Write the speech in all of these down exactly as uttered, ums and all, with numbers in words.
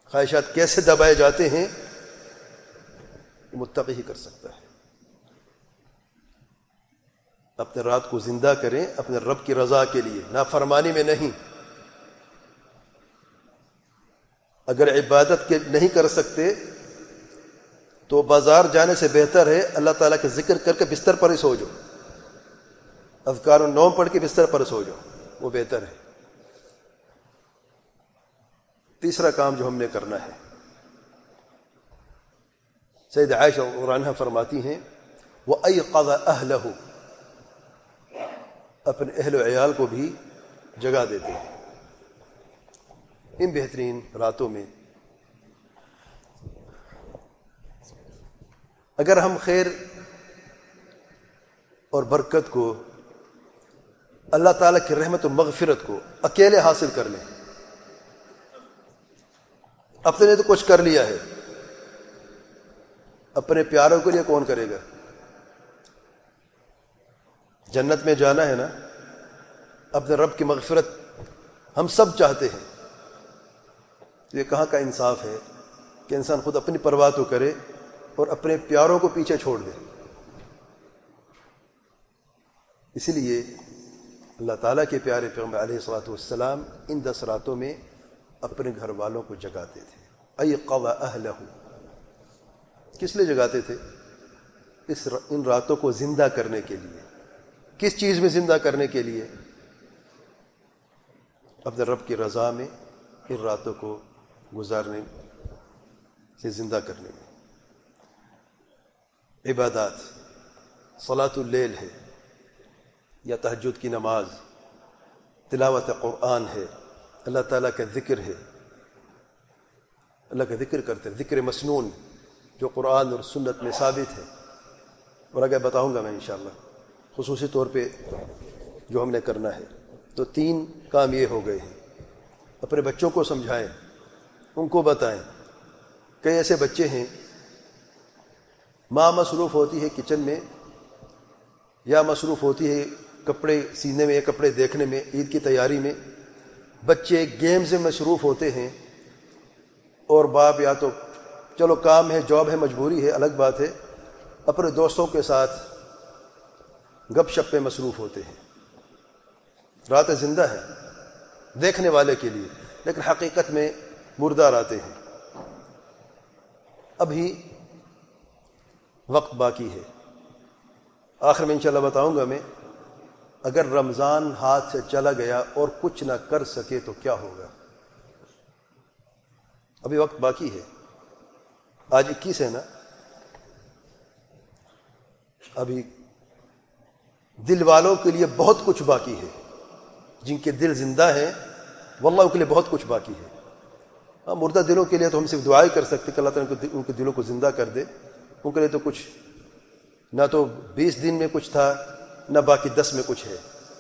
خواہشات کیسے دبائے جاتے ہیں متقی ہی کر سکتا ہے. اپنے رات کو زندہ کریں اپنے رب کی رضا کے لیے، نافرمانی میں نہیں. اگر عبادت کے نہیں کر سکتے تو بازار جانے سے بہتر ہے اللہ تعالیٰ کا ذکر کر کے بستر پر ہی سو جاؤ، اذکار النوم پڑھ کے بستر پر سو جاؤ، وہ بہتر ہے. تیسرا کام جو ہم نے کرنا ہے، سید عائشہ رضی اللہ عنہا فرماتی ہیں وَأَيْقَظَ أَهْلَهُ، اپنے اہل و عیال کو بھی جگا دیتے ہیں ان بہترین راتوں میں. اگر ہم خیر اور برکت کو، اللہ تعالیٰ کی رحمت و مغفرت کو اکیلے حاصل کر لیں، اپنے نے تو کچھ کر لیا ہے، اپنے پیاروں کے لیے کون کرے گا؟ جنت میں جانا ہے نا، اپنے رب کی مغفرت ہم سب چاہتے ہیں. یہ کہاں کا انصاف ہے کہ انسان خود اپنی پرواہ تو کرے اور اپنے پیاروں کو پیچھے چھوڑ دے. اسی لیے اللہ تعالیٰ کے پیارے پیغمبر علیہ الصلوۃ والسلام ان دس راتوں میں اپنے گھر والوں کو جگاتے تھے. ایقظ اہلہ، کس لیے جگاتے تھے؟ اس ان راتوں کو زندہ کرنے کے لیے. کس چیز میں زندہ کرنے کے لیے؟ اپنے رب کی رضا میں ان راتوں کو گزارنے سے زندہ کرنے میں. عبادات، صلاۃ اللیل ہے یا تہجد کی نماز، تلاوت قرآن ہے، اللہ تعالیٰ کا ذکر ہے، اللہ کا ذکر کرتے ہیں، ذکر مسنون جو قرآن اور سنت میں ثابت ہے، اور آگے بتاؤں گا میں انشاءاللہ خصوصی طور پہ جو ہم نے کرنا ہے. تو تین کام یہ ہو گئے ہیں. اپنے بچوں کو سمجھائیں، ان کو بتائیں. کئی ایسے بچے ہیں ماں مصروف ہوتی ہے کچن میں، یا مصروف ہوتی ہے کپڑے سینے میں یا کپڑے دیکھنے میں، عید کی تیاری میں. بچے گیمز میں مصروف ہوتے ہیں اور باپ یا تو چلو کام ہے، جاب ہے، مجبوری ہے، الگ بات ہے، اپنے دوستوں کے ساتھ گپ شپ میں مصروف ہوتے ہیں. راتیں زندہ ہے دیکھنے والے کے لیے، لیکن حقیقت میں مردہ راتیں ہیں. ابھی وقت باقی ہے. آخر میں انشاءاللہ بتاؤں گا میں، اگر رمضان ہاتھ سے چلا گیا اور کچھ نہ کر سکے تو کیا ہوگا. ابھی وقت باقی ہے. آج اکیس ہے نا، ابھی دل والوں کے لیے بہت کچھ باقی ہے. جن کے دل زندہ ہیں واللہ ان کے لیے بہت کچھ باقی ہے. ہاں، مردہ دلوں کے لیے تو ہم صرف دعائیں کر سکتے کہ اللہ تعالیٰ ان کے دلوں کو زندہ کر دے. ان کے لیے تو کچھ نہ تو بیس دن میں کچھ تھا، نہ باقی دس میں کچھ ہے.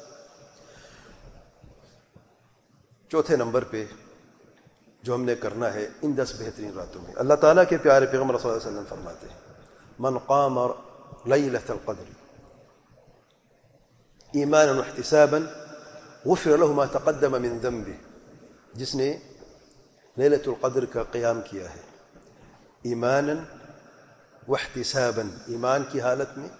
چوتھے نمبر پہ جو ہم نے کرنا ہے ان دس بہترین راتوں میں، اللہ تعالیٰ کے پیارے پیغمبر صلی اللہ علیہ وسلم فرماتے ہیں من قام لیلۃ القدر ایمانا واحتسابا غفر له ما تقدم من ذنبه. جس نے لیلۃ القدر کا قیام کیا ہے ایمانا واحتسابا، ایمان کی حالت میں،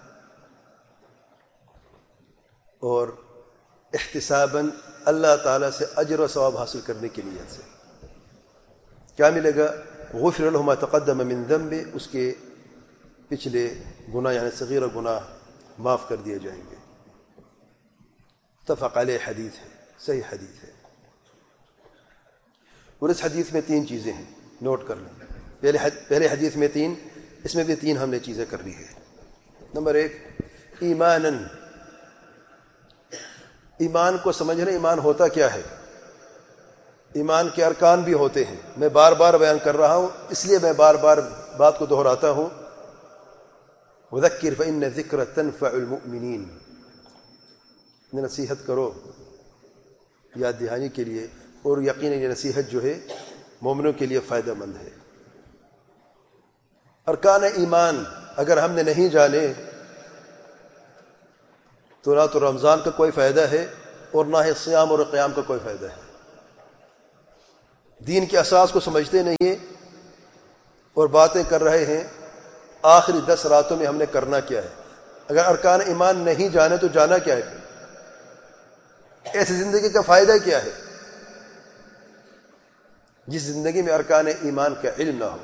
اور احتسابا اللہ تعالیٰ سے اجر و ثواب حاصل کرنے کی نیت سے، کیا ملے گا؟ غفر له ما تقدم من ذنبه، اس کے پچھلے گناہ یعنی صغیر گناہ معاف کر دیے جائیں گے. متفق علیہ حدیث ہے، صحیح حدیث ہے. اور اس حدیث میں تین چیزیں ہیں، نوٹ کر لیں. پہلے پہلے حدیث میں تین، اس میں بھی تین ہم نے چیزیں کر لی ہے. نمبر ایک، ایماناً، ایمان کو سمجھنا. ایمان ہوتا کیا ہے؟ ایمان کے ارکان بھی ہوتے ہیں. میں بار بار بیان کر رہا ہوں، اس لیے میں بار بار بات کو دہراتا ہوں. وذکر فإن الذکر تنفع المؤمنین، نصیحت کرو یاد دہانی کے لیے، اور یقیناً یہ نصیحت جو ہے مومنوں کے لیے فائدہ مند ہے. ارکان ایمان اگر ہم نے نہیں جانے تو نہ تو رمضان کا کوئی فائدہ ہے اور نہ ہی صیام اور قیام کا کوئی فائدہ ہے. دین کے اساس کو سمجھتے نہیں ہیں اور باتیں کر رہے ہیں آخری دس راتوں میں ہم نے کرنا کیا ہے۔ اگر ارکان ایمان نہیں جانے تو جانا کیا ہے؟ ایسی زندگی کا فائدہ کیا ہے جس زندگی میں ارکان ایمان کا علم نہ ہو؟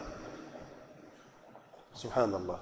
سبحان اللہ۔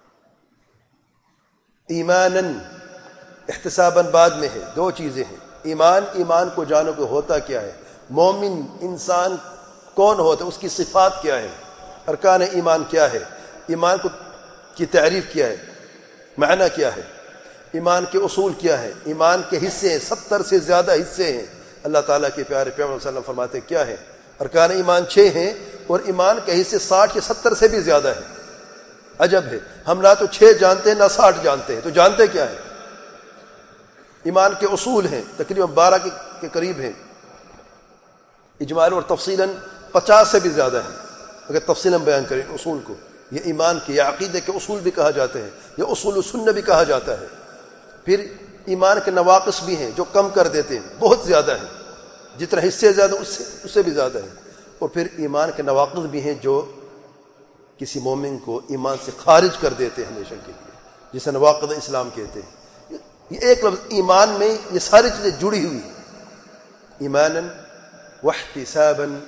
ایماناً، احتساباً بعد میں ہے، دو چیزیں ہیں۔ ایمان، ایمان کو جانو کہ ہوتا کیا ہے، مومن انسان کون ہوتا ہے، اس کی صفات کیا ہے، ارکان ایمان کیا ہے، ایمان کو کی تعریف کیا ہے، معنی کیا ہے، ایمان کے اصول کیا ہے، ایمان کے حصے ہیں، ستر سے زیادہ حصے ہیں۔ اللہ تعالیٰ کے پیارے پیغمبر صلی اللہ علیہ وسلم فرماتے کیا ہے؟ ارکان ایمان چھ ہیں اور ایمان کے حصے ساٹھ یا ستر سے بھی زیادہ ہیں۔ عجب ہے، ہم نہ تو چھ جانتے ہیں نہ ساٹھ جانتے ہیں، تو جانتے کیا ہے؟ ایمان کے اصول ہیں، تقریباً بارہ کے قریب ہیں، اجمالاً اور تفصیلاً پچاس سے بھی زیادہ ہیں اگر تفصیلاً بیان کریں اصول کو۔ یہ ایمان کے یا عقیدے کے اصول بھی کہا جاتے ہیں، یا اصول سنہ بھی کہا جاتا ہے۔ پھر ایمان کے نواقص بھی ہیں جو کم کر دیتے ہیں، بہت زیادہ ہیں، جتنا حصے زیادہ اس سے اس سے بھی زیادہ ہیں۔ اور پھر ایمان کے نواقص بھی ہیں جو کسی مومن کو ایمان سے خارج کر دیتے ہیں ہمیشہ کے لیے، جسے نواقض اسلام کہتے ہیں۔ یہ ایک لفظ ایمان میں یہ ساری چیزیں جڑی ہوئی ہیں، ایماناً واحتساباً۔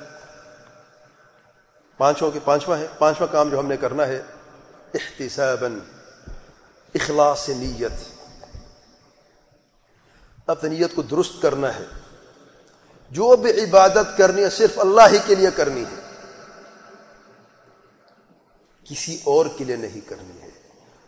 پانچوں کے پانچواں ہے، پانچواں کام جو ہم نے کرنا ہے، احتساباً، اخلاص نیت، اپنی نیت کو درست کرنا ہے۔ جو بھی عبادت کرنی ہے صرف اللہ ہی کے لیے کرنی ہے، کسی اور کے لیے نہیں کرنی ہے۔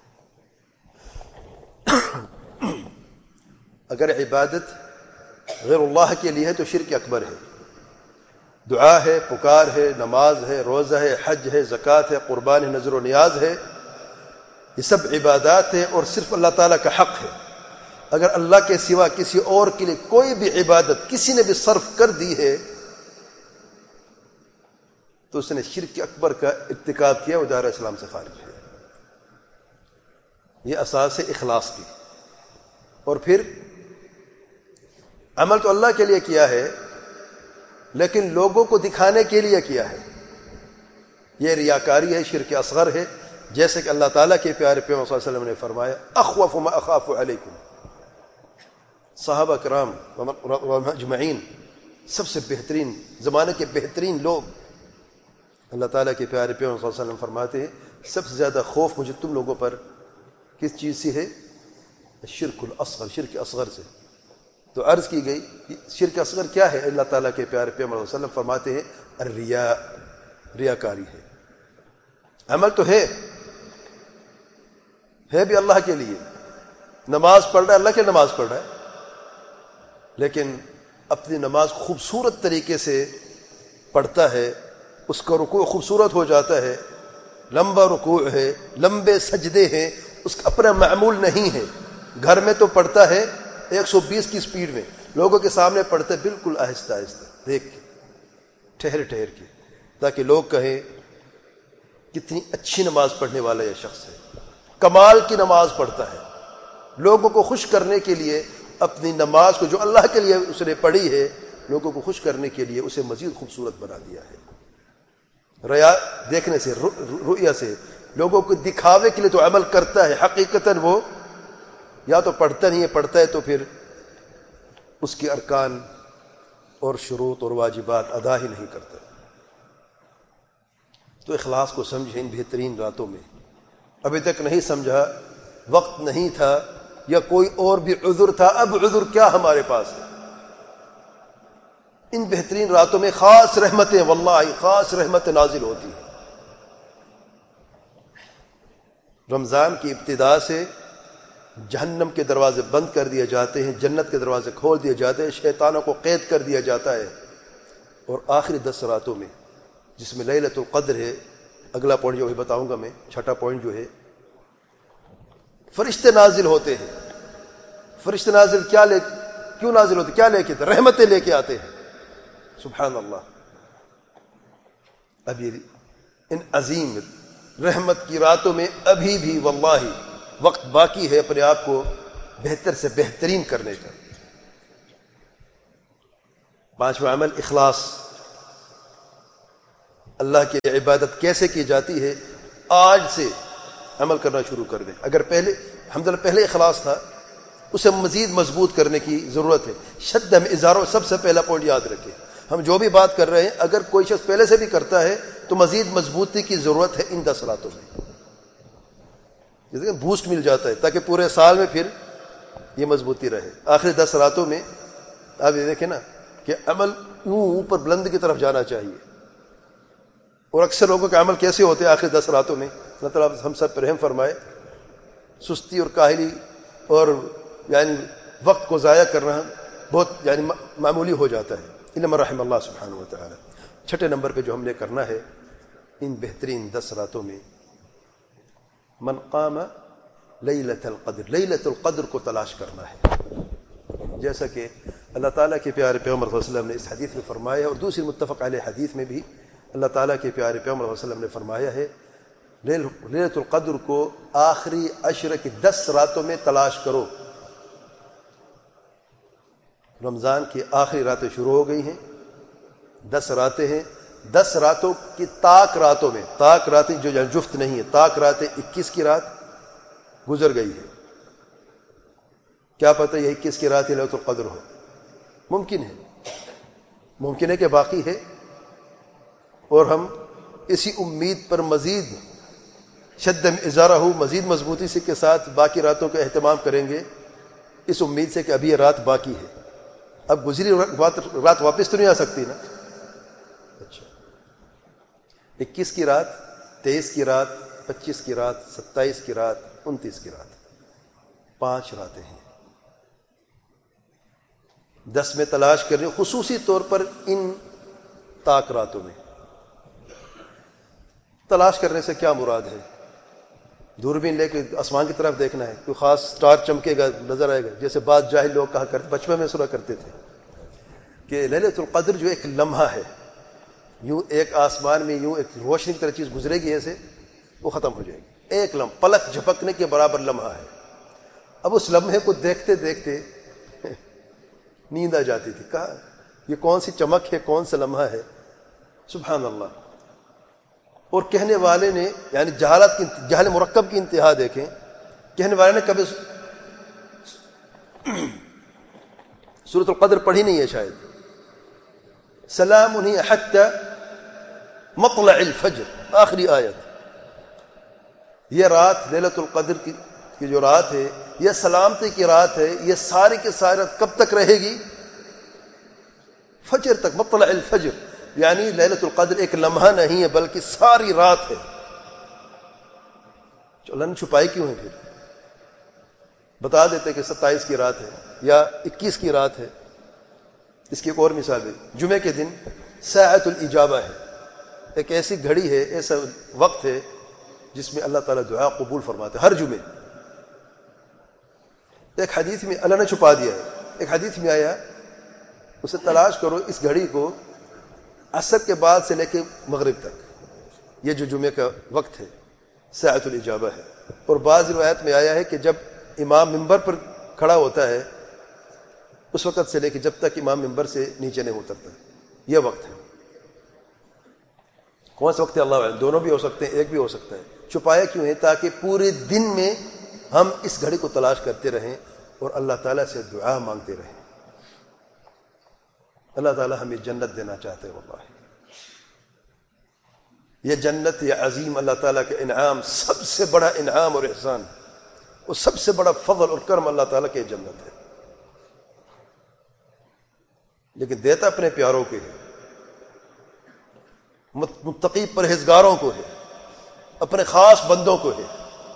اگر عبادت غیر اللہ کے لیے ہے تو شرک اکبر ہے۔ دعا ہے، پکار ہے، نماز ہے، روزہ ہے، حج ہے، زکوٰۃ ہے، قربان ہے، نذر و نیاز ہے، یہ سب عبادات ہیں اور صرف اللہ تعالیٰ کا حق ہے۔ اگر اللہ کے سوا کسی اور کے لیے کوئی بھی عبادت کسی نے بھی صرف کر دی ہے تو اس نے شرک اکبر کا ارتکاب کیا، وہ دائرہ اسلام سے خارج ہے۔ یہ اساس ہے اخلاص کی۔ اور پھر عمل تو اللہ کے لیے کیا ہے لیکن لوگوں کو دکھانے کے لیے کیا ہے، یہ ریاکاری ہے، شرک اصغر ہے۔ جیسے کہ اللہ تعالیٰ کے پیارے پیغمبر صلی اللہ علیہ وسلم نے فرمایا اخوف ما اخاف علیکم، صحابہ کرام اجمعین، سب سے بہترین زمانے کے بہترین لوگ، اللہ تعالیٰ کے پیارے پیغمبر صلی اللہ علیہ وسلم فرماتے ہیں سب سے زیادہ خوف مجھے تم لوگوں پر کس چیز سے ہے؟ شرک الاصغر، شرک اصغر سے۔ تو عرض کی گئی شرک اصغر کیا ہے؟ اللہ تعالیٰ کے پیارے پیغمبر صلی اللہ علیہ وسلم فرماتے ہیں الریا، ریاکاری ہے۔ عمل تو ہے ہے بھی اللہ کے لیے، نماز پڑھ رہا ہے، اللہ کی نماز پڑھ رہا ہے، لیکن اپنی نماز خوبصورت طریقے سے پڑھتا ہے، اس کا رکوع خوبصورت ہو جاتا ہے، لمبا رکوع ہے، لمبے سجدے ہیں، اس کا اپنا معمول نہیں ہے۔ گھر میں تو پڑھتا ہے ایک سو بیس کی سپیڈ میں، لوگوں کے سامنے پڑھتا ہے بالکل آہستہ آہستہ، دیکھ کے، ٹھہر ٹھہر کے، تاکہ لوگ کہیں کتنی اچھی نماز پڑھنے والا یہ شخص ہے، کمال کی نماز پڑھتا ہے۔ لوگوں کو خوش کرنے کے لیے اپنی نماز کو جو اللہ کے لیے اس نے پڑھی ہے، لوگوں کو خوش کرنے کے لیے اسے مزید خوبصورت بنا دیا ہے۔ ریا دیکھنے سے، رؤیا سے، لوگوں کو دکھاوے کے لیے تو عمل کرتا ہے، حقیقتاً وہ یا تو پڑھتا نہیں ہے، پڑھتا ہے تو پھر اس کی ارکان اور شروط اور واجبات ادا ہی نہیں کرتا۔ تو اخلاص کو سمجھیں ان بہترین راتوں میں۔ ابھی تک نہیں سمجھا، وقت نہیں تھا یا کوئی اور بھی عذر تھا، اب عذر کیا ہمارے پاس ہے؟ ان بہترین راتوں میں خاص رحمتیں، واللہ خاص رحمتیں نازل ہوتی ہیں۔ رمضان کی ابتدا سے جہنم کے دروازے بند کر دیے جاتے ہیں، جنت کے دروازے کھول دیے جاتے ہیں، شیطانوں کو قید کر دیا جاتا ہے۔ اور آخری دس راتوں میں جس میں لیلۃ القدر ہے، اگلا پوائنٹ جو ہے بتاؤں گا میں، چھٹا پوائنٹ جو ہے، فرشتے نازل ہوتے ہیں۔ فرشتے نازل کیا لے کیوں نازل ہوتے؟ کیا لے کے؟ رحمتیں لے کے آتے ہیں۔ سبحان اللہ۔ ابھی ان عظیم رحمت کی راتوں میں ابھی بھی واللہ وقت باقی ہے اپنے آپ کو بہتر سے بہترین کرنے کا۔ پانچواں عمل اخلاص، اللہ کی عبادت کیسے کی جاتی ہے آج سے عمل کرنا شروع کر دیں. اگر پہلے الحمدللہ پہلے اخلاص تھا اسے مزید مضبوط کرنے کی ضرورت ہے. شد ازارو سب سے پہلا پوائنٹ یاد رکھیں. ہم جو بھی بات کر رہے ہیں اگر کوئی شخص پہلے سے بھی کرتا ہے تو مزید مضبوطی کی ضرورت ہے ان دس راتوں میں. جیسے بوسٹ مل جاتا ہے تاکہ پورے سال میں پھر یہ مضبوطی رہے. آخری دس راتوں میں آپ یہ دیکھیں نا کہ عمل یوں اوپر بلند کی طرف جانا چاہیے. اور اکثر لوگوں کے عمل کیسے ہوتے ہیں آخری دس راتوں میں؟ اللہ تعالیٰ ہم سب پر رحم فرمائے. سستی اور کاہلی اور یعنی وقت کو ضائع کرنا بہت یعنی معمولی ہو جاتا ہے. انما رحم اللہ سبحانہ و تعالی. چھٹے نمبر پہ جو ہم نے کرنا ہے ان بہترین دس راتوں میں من قام لیلۃ القدر، لیلۃ القدر کو تلاش کرنا ہے. جیسا کہ اللہ تعالیٰ کے پیارے پیغمبر صلی اللہ علیہ وسلم نے اس حدیث میں فرمایا ہے اور دوسری متفق علیہ حدیث میں بھی اللہ تعالیٰ کے پیارے پیغمبر صلی اللہ علیہ وسلم نے فرمایا ہے لیلۃ القدر کو آخری عشر کی دس راتوں میں تلاش کرو. رمضان کی آخری راتیں شروع ہو گئی ہیں، دس راتیں ہیں. دس راتوں کی طاق راتوں میں، طاق راتیں جو جفت نہیں ہے، طاق راتیں اکیس کی رات گزر گئی ہے. کیا پتہ یہ اکیس کی رات لیلۃ القدر ہو؟ ممکن ہے، ممکن ہے کہ باقی ہے. اور ہم اسی امید پر مزید شد ازارہ ہو، مزید مضبوطی سے کے ساتھ باقی راتوں کا اہتمام کریں گے اس امید سے کہ ابھی یہ رات باقی ہے. اب گزری رات واپس تو نہیں آ سکتی نا. اچھا، اکیس کی رات، تیئیس کی رات، پچیس کی رات، ستائیس کی رات، انتیس کی رات، پانچ راتیں ہیں. دس میں تلاش کر رہے ہیں خصوصی طور پر ان طاق راتوں میں. تلاش کرنے سے کیا مراد ہے؟ دوربین لے کے آسمان کی طرف دیکھنا ہے، کوئی خاص سٹار چمکے گا نظر آئے گا؟ جیسے بعض جاہل لوگ کہا کرتے، بچپن میں سنا کرتے تھے کہ لیلۃ القدر جو ایک لمحہ ہے، یوں ایک آسمان میں یوں ایک روشنی کی طرح چیز گزرے گی ایسے، وہ ختم ہو جائے گی. ایک لمحہ، پلک جھپکنے کے برابر لمحہ ہے. اب اس لمحے کو دیکھتے دیکھتے نیند آ جاتی تھی. کہا یہ کون سی چمک ہے، کون سا لمحہ ہے؟ سبحان اللہ. اور کہنے والے نے یعنی جہالت کی جہل مرکب کی انتہا دیکھیں. کہنے والے نے کبھی سورۃ القدر پڑھی نہیں ہے شاید. سلام ہی حتی مطلع الفجر، آخری آیت. یہ رات لیلۃ القدر کی کی جو رات ہے یہ سلامتی کی رات ہے. یہ ساری کی ساری رات کب تک رہے گی؟ فجر تک. مطلع الفجر یعنی لیلۃ القدر ایک لمحہ نہیں ہے بلکہ ساری رات ہے. اللہ نے چھپائی کیوں ہے؟ پھر بتا دیتے کہ ستائیس کی رات ہے یا اکیس کی رات ہے. اس کی ایک اور مثال ہے، جمعے کے دن ساعۃ الاجابہ ہے. ایک ایسی گھڑی ہے، ایسا وقت ہے جس میں اللہ تعالیٰ دعا قبول فرماتے ہر جمعے. ایک حدیث میں اللہ نے چھپا دیا ہے. ایک حدیث میں آیا اسے تلاش کرو اس گھڑی کو عصر کے بعد سے لے کے مغرب تک. یہ جو جمعے کا وقت ہے ساعۃ الاجابہ ہے. اور بعض روایت میں آیا ہے کہ جب امام منبر پر کھڑا ہوتا ہے اس وقت سے لے کے جب تک امام منبر سے نیچے نہیں اترتا، یہ وقت ہے. کون سا وقت ہے اللہ علیہ؟ دونوں بھی ہو سکتے ہیں، ایک بھی ہو سکتا ہے. چھپایا کیوں ہے؟ تاکہ پورے دن میں ہم اس گھڑی کو تلاش کرتے رہیں اور اللہ تعالیٰ سے دعا مانگتے رہیں. اللہ تعالیٰ ہمیں جنت دینا چاہتے ہیں. واللہ یہ جنت، یہ عظیم اللہ تعالیٰ کے انعام، سب سے بڑا انعام اور احسان اور سب سے بڑا فضل اور کرم اللہ تعالیٰ کے جنت ہے. لیکن دیتا اپنے پیاروں کے ہے، متقی پرہیزگاروں کو ہے، اپنے خاص بندوں کو ہے.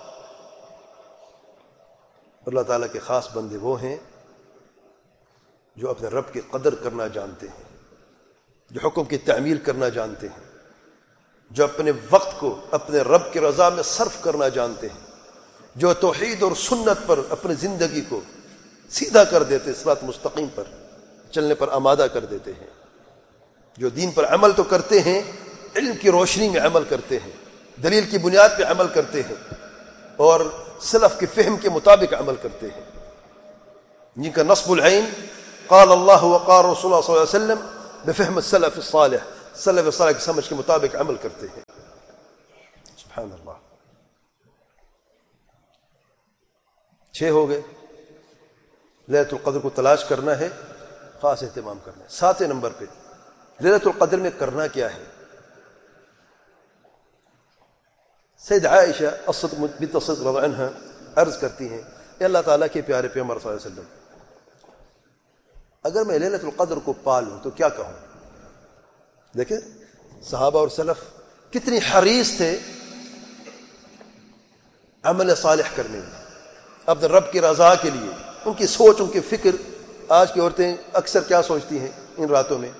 اللہ تعالیٰ کے خاص بندے وہ ہیں جو اپنے رب کی قدر کرنا جانتے ہیں، جو حکم کی تعمیل کرنا جانتے ہیں، جو اپنے وقت کو اپنے رب کی رضا میں صرف کرنا جانتے ہیں، جو توحید اور سنت پر اپنی زندگی کو سیدھا کر دیتے، صراط مستقیم پر چلنے پر آمادہ کر دیتے ہیں، جو دین پر عمل تو کرتے ہیں، علم کی روشنی میں عمل کرتے ہیں، دلیل کی بنیاد پہ عمل کرتے ہیں اور سلف کے فہم کے مطابق عمل کرتے ہیں. جن کا نصب العین قال اللہ وقال رسول اللہ صلی اللہ علیہ وسلم بفہم السلف الصالح، سلف صالح کی سمجھ کے مطابق عمل کرتے ہیں. سبحان اللہ. چھ ہو گئے. لیلۃ القدر کو تلاش کرنا ہے، خاص اہتمام کرنا ہے. ساتویں نمبر پہ لیلۃ القدر میں کرنا کیا ہے؟ سید عائشہ الصدیقہ بنت الصدیق رضی اللہ عنہا عرض کرتی ہیں، اے اللہ تعالیٰ کے پیارے پیغمبر صلی اللہ علیہ وسلم، اگر میں لیلۃ القدر کو پا لوں تو کیا کہوں؟ دیکھیں صحابہ اور سلف کتنی حریص تھے عمل صالح کرنے میں، اپنے رب کی رضا کے لیے. ان کی سوچ، ان کی فکر. آج کی عورتیں اکثر کیا سوچتی ہیں ان راتوں میں؟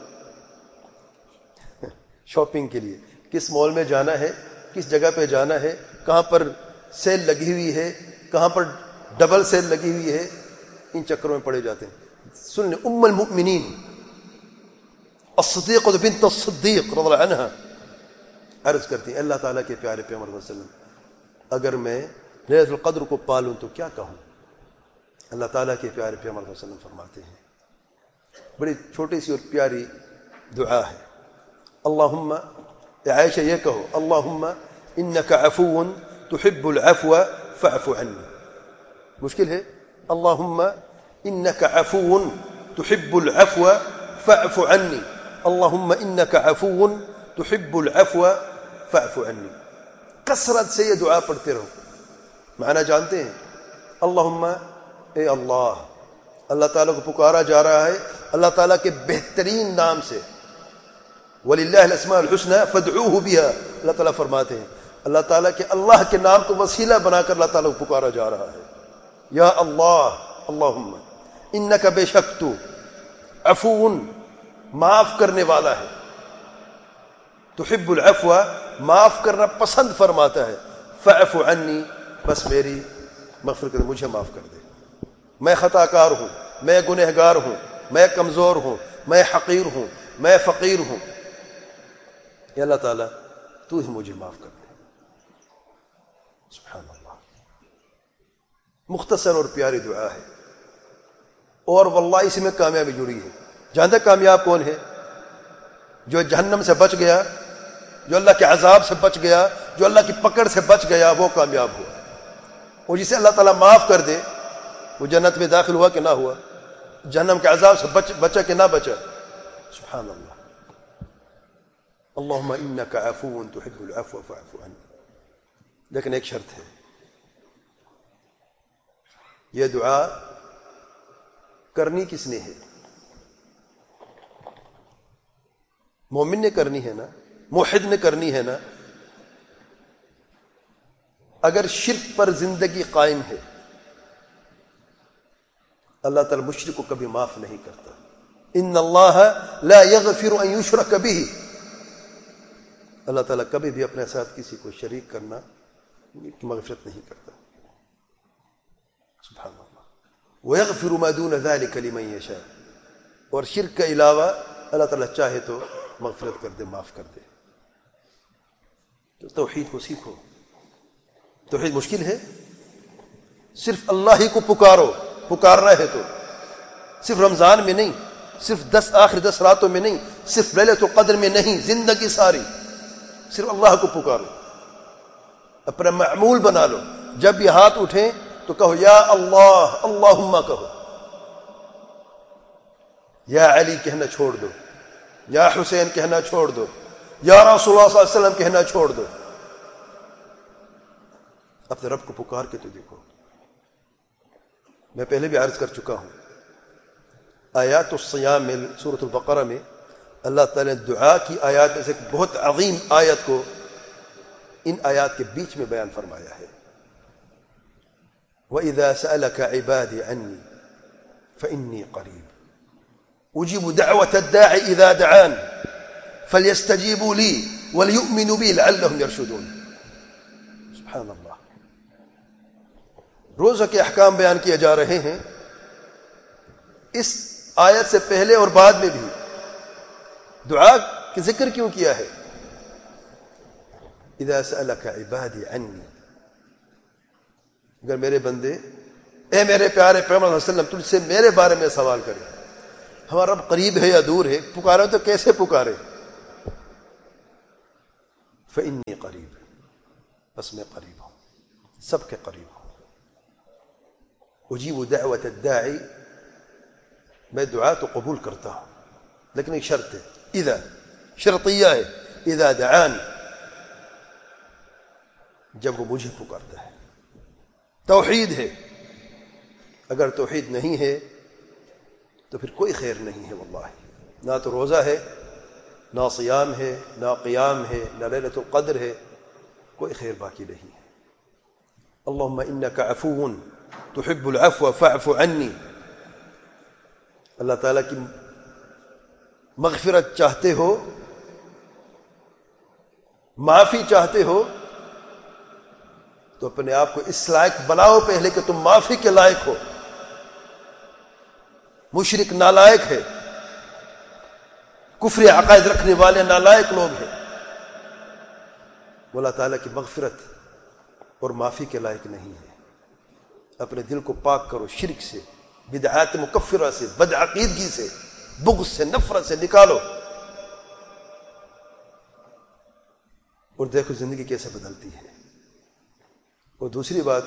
شاپنگ کے لیے کس مال میں جانا ہے، کس جگہ پہ جانا ہے، کہاں پر سیل لگی ہوئی ہے، کہاں پر ڈبل سیل لگی ہوئی ہے، ان چکروں میں پڑے جاتے ہیں. سن لیں، ام المؤمنین الصدیقہ بنت الصدیق رضی اللہ عنہا عرض کرتی ہیں، اللہ تعالیٰ کے پیارے پیغمبر صلی اللہ علیہ وسلم، اگر میں لیلۃ القدر کو پالوں تو کیا کہوں؟ اللہ تعالیٰ کے پیارے پیغمبر صلی اللہ علیہ وسلم فرماتے ہیں، بڑی چھوٹی سی اور پیاری دعا ہے. اللہم، اے عائشہ یہ کہو، اللہم انک عفو تحب العفو فاعف عنی. مشکل ہے. اللہم انک عفو تحب العفو فاعف عنی. اللہم انک عفو تحب العفو فاعف عنی. کثرت سے یہ دعا پڑھتے رہو. معنی جانتے ہیں؟ اللہم، اے اللہ، اللہ تعالیٰ کو پکارا جا رہا ہے اللہ تعالیٰ کے بہترین نام سے. وَلِلَّهِ الْأَسْمَاءُ الْحُسْنَى فَادْعُوهُ بِهَا. اللہ تعالیٰ فرماتے ہیں اللہ تعالیٰ کے اللہ کے نام کو وسیلہ بنا کر اللہ تعالیٰ کو پکارا جا رہا ہے. یا اللہ، اللہم انک، بے شک تو، عفو، معاف کرنے والا ہے، تحب العفو، معاف کرنا پسند فرماتا ہے، فاعف عنی، بس میری مغفرت کر، مجھے معاف کر دے. میں خطا کار ہوں، میں گنہگار ہوں، میں کمزور ہوں، میں حقیر ہوں، میں فقیر ہوں. یا اللہ تعالیٰ تو ہی مجھے معاف کر دے. سبحان اللہ. مختصر اور پیاری دعا ہے، اور واللہ اسی میں کامیابی جڑی ہے. جانتے کامیاب کون ہے؟ جو جہنم سے بچ گیا، جو اللہ کے عذاب سے بچ گیا، جو اللہ کی پکڑ سے بچ گیا، وہ کامیاب ہوا. اور جسے اللہ تعالیٰ معاف کر دے وہ جنت میں داخل ہوا کہ نہ ہوا، جہنم کے عذاب سے بچ بچا کہ نہ بچا. سبحان اللہ. اللہم انک عفو تحب العفو فاعف عنی. لیکن ایک شرط ہے، یہ دعا کرنی کس نے ہے؟ مومن نے کرنی ہے نا، موحد نے کرنی ہے نا. اگر شرک پر زندگی قائم ہے، اللہ تعالیٰ مشرک کو کبھی معاف نہیں کرتا. ان اللہ لا یغفر ان یشرک بہ. اللہ تعالیٰ کبھی بھی اپنے ساتھ کسی کو شریک کرنا کی مغفرت نہیں کرتا. سبحان اللہ. وَيَغْفِرُ مَا دُونَ ذَلِكَ لِمَن يَشَاءُ. اور شرک کے علاوہ اللہ تعالیٰ چاہے تو مغفرت کر دے، معاف کر دے. تو توحید کو سیکھو. توحید مشکل ہے، صرف اللہ ہی کو پکارو. پکارنا ہے تو صرف رمضان میں نہیں، صرف دس آخر دس راتوں میں نہیں، صرف لیلۃ القدر میں نہیں، زندگی ساری صرف اللہ کو پکارو. اپنا معمول بنا لو. جب یہ ہاتھ اٹھیں تو کہو یا اللہ، اللہم کہو. یا علی کہنا چھوڑ دو، یا حسین کہنا چھوڑ دو، یا رسول اللہ صلی اللہ علیہ وسلم کہنا چھوڑ دو. اپنے رب کو پکار کے تو دیکھو. میں پہلے بھی عرض کر چکا ہوں، آیات الصیام میں سورۃ البقرہ میں اللہ تعالیٰ نے دعا کی آیات میں سے ایک بہت عظیم آیت کو ان آیات کے بیچ میں بیان فرمایا ہے. وَإِذَا سَأَلَكَ عِبَادِي عَنِّي فَإِنِّي قَرِيبٌ أُجِيبُ دَعْوَةَ الدَّاعِ إِذَا دَعَانِ فَلْيَسْتَجِيبُوا لِي وَلْيُؤْمِنُوا بِي لَعَلَّهُمْ يَرْشُدُونَ. سبحان اللہ. روزہ کے احکام بیان کیے جا رہے ہیں. اس آیت سے پہلے اور بعد میں بھی دعا کا ذکر کیوں کیا ہے؟ اذا سألك عبادی عنی، اگر میرے بندے، اے میرے پیارے پیغمبر صلی اللہ علیہ وسلم، تجھ سے میرے بارے میں سوال کرے. ہمارا رب قریب ہے یا دور ہے؟ پکارے تو کیسے پکارے؟ فإنی قریب، بس میں قریب ہوں، سب کے قریب ہوں۔ اجیب دعوت الداعی، میں دعا تو قبول کرتا ہوں، لیکن ایک شرط ہے، اذا، شرطیہ ہے، اذا دعانی، جب وہ مجھے پکارتا ہے۔ توحید ہے، اگر توحید نہیں ہے تو پھر کوئی خیر نہیں ہے واللہ، نہ تو روزہ ہے، نہ صیام ہے، نہ قیام ہے، نہ لیلۃ القدر ہے، کوئی خیر باقی نہیں ہے۔ اللہم انک عفو تحب العفو فاعف عنی، اللہ تعالیٰ کی مغفرت چاہتے ہو، معافی چاہتے ہو تو اپنے آپ کو اس لائق بناؤ پہلے کہ تم معافی کے لائق ہو۔ مشرک نالائق ہے، کفر عقائد رکھنے والے نالائق لوگ ہیں، وہ اللہ تعالیٰ کی مغفرت اور معافی کے لائق نہیں ہے۔ اپنے دل کو پاک کرو شرک سے، بدعات مکفرہ سے، بدعقیدگی سے، بغض سے، نفرت سے نکالو، اور دیکھو زندگی کیسے بدلتی ہے۔ اور دوسری بات،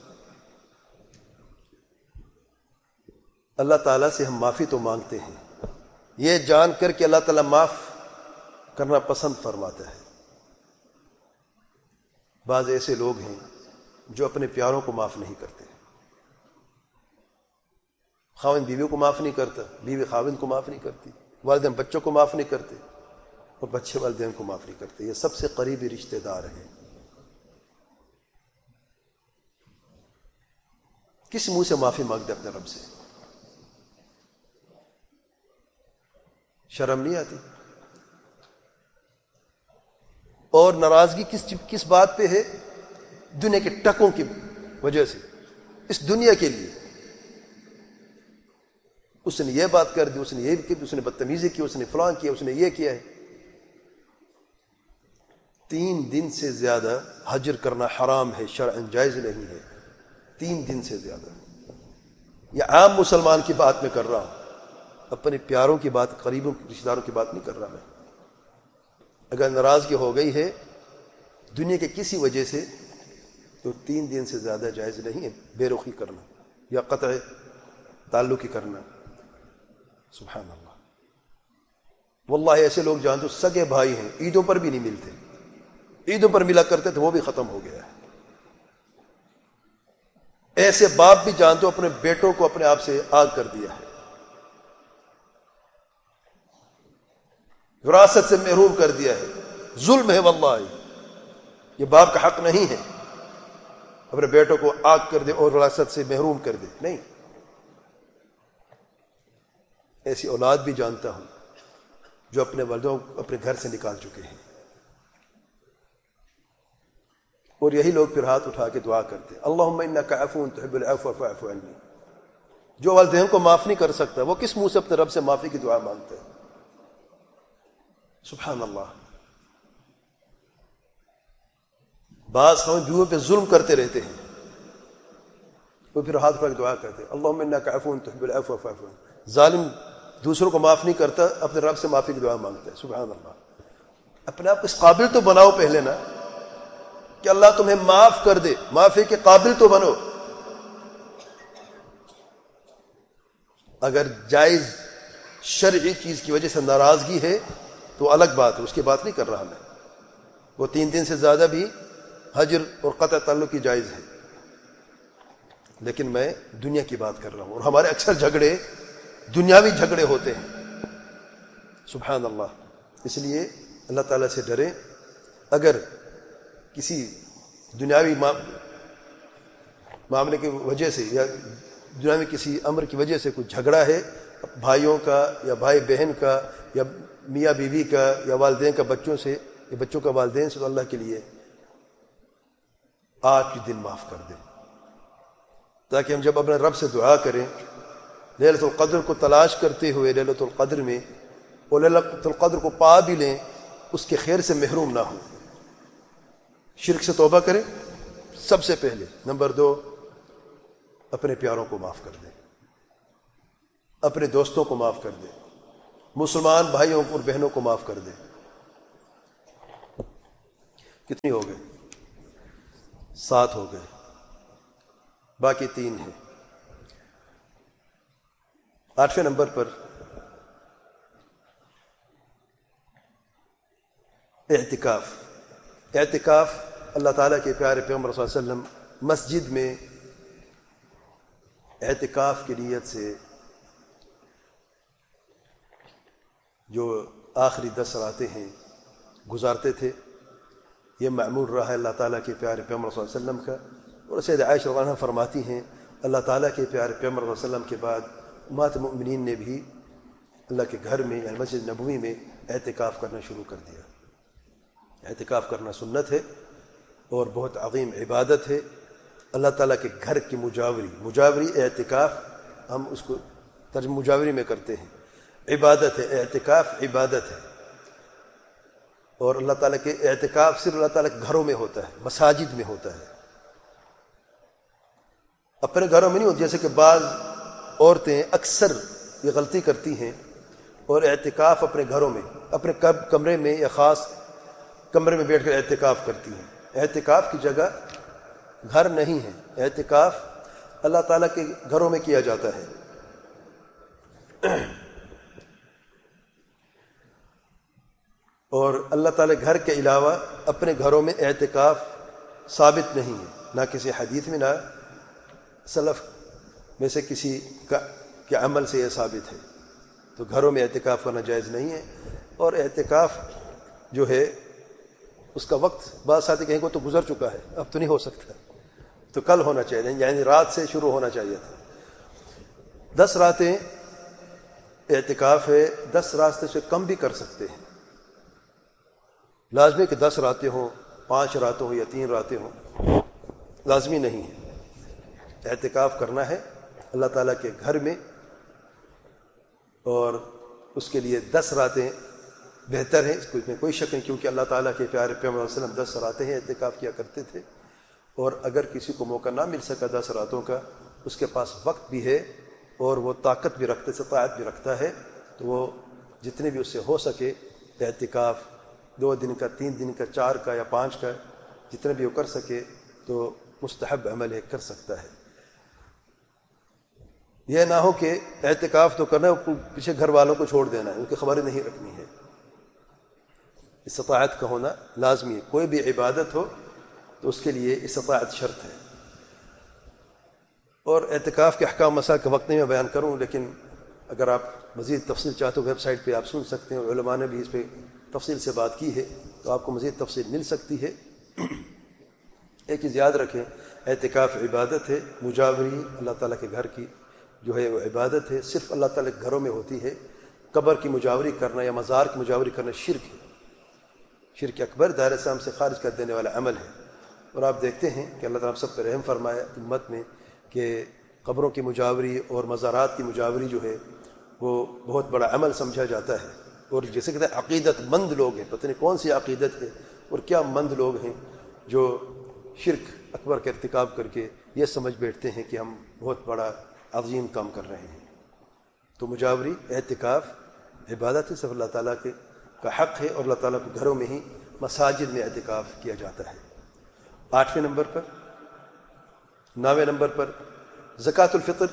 اللہ تعالیٰ سے ہم معافی تو مانگتے ہیں، یہ جان کر کہ اللہ تعالیٰ معاف کرنا پسند فرماتا ہے۔ بعض ایسے لوگ ہیں جو اپنے پیاروں کو معاف نہیں کرتے، خاوند بیوی کو معاف نہیں کرتا، بیوی خاوند کو معاف نہیں کرتی، والدین بچوں کو معاف نہیں کرتے، اور بچے والدین کو معاف نہیں کرتے۔ یہ سب سے قریبی رشتہ دار ہیں۔ کس منہ سے معافی مانگتے اپنے رب سے؟ شرم نہیں آتی؟ اور ناراضگی کس کس بات پہ ہے؟ دنیا کے ٹکوں کی وجہ سے، اس دنیا کے لیے اس نے یہ بات کر دی، اس نے یہ کی، اس نے بدتمیزی کی، اس نے فلاں کیا، اس نے یہ کیا ہے۔ تین دن سے زیادہ حجر کرنا حرام ہے، شرعاً جائز نہیں ہے، تین دن سے زیادہ۔ یہ عام مسلمان کی بات میں کر رہا ہوں، اپنے پیاروں کی بات، قریبوں رشتہ داروں کی بات نہیں کر رہا میں۔ اگر ناراضگی ہو گئی ہے دنیا کے کسی وجہ سے تو تین دن سے زیادہ جائز نہیں ہے بے رخی کرنا یا قطع تعلقی کرنا۔ سبحان اللہ، واللہ ایسے لوگ جانتے سگے بھائی ہیں، عیدوں پر بھی نہیں ملتے، عیدوں پر ملا کرتے تھے وہ بھی ختم ہو گیا ہے۔ ایسے باپ بھی جانتے اپنے بیٹوں کو اپنے آپ سے آگ کر دیا ہے، وراثت سے محروم کر دیا ہے، ظلم ہے واللہ، یہ باپ کا حق نہیں ہے اپنے بیٹوں کو آگ کر دے اور وراثت سے محروم کر دے، نہیں۔ ایسی اولاد بھی جانتا ہوں جو اپنے والدوں کو اپنے گھر سے نکال چکے ہیں، اور یہی لوگ پھر ہاتھ اٹھا کے دعا کرتے ہیں، اللہم انک عفو تحب العفو فاعف عنی۔ جو والدین کو معاف نہیں کر سکتا وہ کس منہ سے اپنے رب سے معافی کی دعا مانگتا ہے؟ سبحان اللہ۔ بعض ہم بیویوں پہ ظلم کرتے رہتے ہیں، وہ پھر ہاتھ اٹھا کے دعا کرتے ہیں، اللہم انک عفو تحب العفو فاعف عنی۔ ظالم دوسروں کو معاف نہیں کرتا، اپنے رب سے معافی کی دعا مانگتا ہے۔ سبحان اللہ۔ اپنے آپ کو اس قابل تو بناؤ پہلے نا کہ اللہ تمہیں معاف کر دے، معافی کے قابل تو بنو۔ اگر جائز شرعی چیز کی وجہ سے ناراضگی ہے تو الگ بات ہے، اس کی بات نہیں کر رہا میں، وہ تین دن سے زیادہ بھی حجر اور قطع تعلق کی جائز ہے، لیکن میں دنیا کی بات کر رہا ہوں، اور ہمارے اکثر جھگڑے دنیاوی جھگڑے ہوتے ہیں۔ سبحان اللہ۔ اس لیے اللہ تعالیٰ سے ڈریں، اگر کسی دنیاوی معاملے کی وجہ سے یا دنیاوی کسی امر کی وجہ سے کوئی جھگڑا ہے، بھائیوں کا یا بھائی بہن کا یا میاں بیوی کا یا والدین کا بچوں سے یا بچوں کا والدین سے، تو اللہ کے لیے آج کے دن معاف کر دیں، تاکہ ہم جب اپنے رب سے دعا کریں لیلۃ القدر کو تلاش کرتے ہوئے لیلۃ القدر میں، اور لیلۃ القدر کو پا بھی لیں، اس کے خیر سے محروم نہ ہوں۔ شرک سے توبہ کریں سب سے پہلے، نمبر دو اپنے پیاروں کو معاف کر دیں، اپنے دوستوں کو معاف کر دیں، مسلمان بھائیوں اور بہنوں کو معاف کر دیں۔ کتنی ہو گئے؟ سات ہو گئے، باقی تین ہیں۔ آٹھویں نمبر پر اعتکاف۔ اعتکاف اللہ تعالیٰ کے پیارے پیغمبر صلی اللہ علیہ وسلم مسجد میں اعتکاف کی نیت سے جو آخری دس راتیں ہیں گزارتے تھے۔ یہ معمول رہا ہے اللہ تعالیٰ کے پیارے پیغمبر صلی اللہ علیہ وسلم کا، اور سید عائشہ رضی اللہ عنہا فرماتی ہیں اللہ تعالیٰ کے پیارے پیغمبر صلی اللہ علیہ وسلم کے بعد امہات المؤمنین نے بھی اللہ کے گھر میں یعنی مسجد نبوی میں اعتکاف کرنا شروع کر دیا۔ اعتکاف کرنا سنت ہے اور بہت عظیم عبادت ہے، اللہ تعالیٰ کے گھر کی مجاوری۔ مجاوری اعتکاف ہم اس کو ترجمہ مجاوری میں کرتے ہیں، عبادت ہے، اعتکاف عبادت ہے۔ اور اللہ تعالیٰ کے اعتکاف صرف اللہ تعالیٰ کے گھروں میں ہوتا ہے، مساجد میں ہوتا ہے، اپنے گھروں میں نہیں ہوتا۔ جیسے کہ بعض عورتیں اکثر یہ غلطی کرتی ہیں اور اعتکاف اپنے گھروں میں، اپنے کمرے میں یا خاص کمرے میں بیٹھ کر اعتکاف کرتی ہیں۔ اعتکاف کی جگہ گھر نہیں ہے، اعتکاف اللہ تعالیٰ کے گھروں میں کیا جاتا ہے۔ اور اللہ تعالیٰ گھر کے علاوہ اپنے گھروں میں اعتکاف ثابت نہیں ہے، نہ کسی حدیث میں نہ سلف میں سے کسی کا کے عمل سے یہ ثابت ہے۔ تو گھروں میں اعتکاف کرنا جائز نہیں ہے۔ اور اعتکاف جو ہے اس کا وقت بعض ساتھی کہیں کو تو گزر چکا ہے، اب تو نہیں ہو سکتا، تو کل ہونا چاہیے، یعنی رات سے شروع ہونا چاہیے تھا۔ دس راتیں اعتکاف ہے، دس راتیں سے کم بھی کر سکتے ہیں، لازمی کہ دس راتیں ہوں، پانچ راتیں ہوں یا تین راتیں ہوں، لازمی نہیں ہے۔ اعتکاف کرنا ہے اللہ تعالیٰ کے گھر میں، اور اس کے لیے دس راتیں بہتر ہیں، اس میں کوئی شک نہیں، کیونکہ اللہ تعالیٰ کے پیارے پیغمبر صلی اللہ علیہ وسلم دس راتیں ہیں اعتکاف کیا کرتے تھے۔ اور اگر کسی کو موقع نہ مل سکا دس راتوں کا، اس کے پاس وقت بھی ہے اور وہ طاقت بھی رکھتے استطاعت بھی رکھتا ہے، تو وہ جتنے بھی اس سے ہو سکے اعتکاف دو دن کا، تین دن کا، چار کا یا پانچ کا، جتنے بھی وہ کر سکے تو مستحب عمل ہے، کر سکتا ہے۔ یہ نہ ہو کہ اعتکاف تو کرنا ہے، پیچھے گھر والوں کو چھوڑ دینا ہے، ان کی خبریں نہیں رکھنی ہے۔ استطاعت کا ہونا لازمی ہے، کوئی بھی عبادت ہو تو اس کے لیے استطاعت شرط ہے۔ اور اعتکاف کے احکام مسائل کا وقت نہیں میں بیان کروں، لیکن اگر آپ مزید تفصیل چاہتے ہو ویب سائٹ پہ آپ سن سکتے ہیں، علماء نے بھی اس پہ تفصیل سے بات کی ہے، تو آپ کو مزید تفصیل مل سکتی ہے۔ ایک چیز یاد رکھیں، اعتکاف عبادت ہے، مجاوری اللہ تعالیٰ کے گھر کی جو ہے وہ عبادت ہے، صرف اللہ تعالیٰ کے گھروں میں ہوتی ہے۔ قبر کی مجاوری کرنا یا مزار کی مجاوری کرنا شرک ہے، شرک اکبر، دائرہ اسلام سے خارج کر دینے والا عمل ہے۔ اور آپ دیکھتے ہیں کہ اللہ تعالیٰ سب پہ رحم فرمایا امت میں کہ قبروں کی مجاوری اور مزارات کی مجاوری جو ہے وہ بہت بڑا عمل سمجھا جاتا ہے۔ اور جیسے کہتے ہیں عقیدت مند لوگ ہیں، پتہ نہیں کون سی عقیدت ہے اور کیا مند لوگ ہیں جو شرک اکبر کا ارتکاب کر کے یہ سمجھ بیٹھتے ہیں کہ ہم بہت بڑا عظیم کام کر رہے ہیں۔ تو مجاوری اعتکاف عبادت ہے، صرف اللہ تعالیٰ کے کا حق ہے، اور اللہ تعالیٰ کے گھروں میں ہی مساجد میں اعتکاف کیا جاتا ہے۔ آٹھویں نمبر پر نویں نمبر پر زکوٰۃ الفطر۔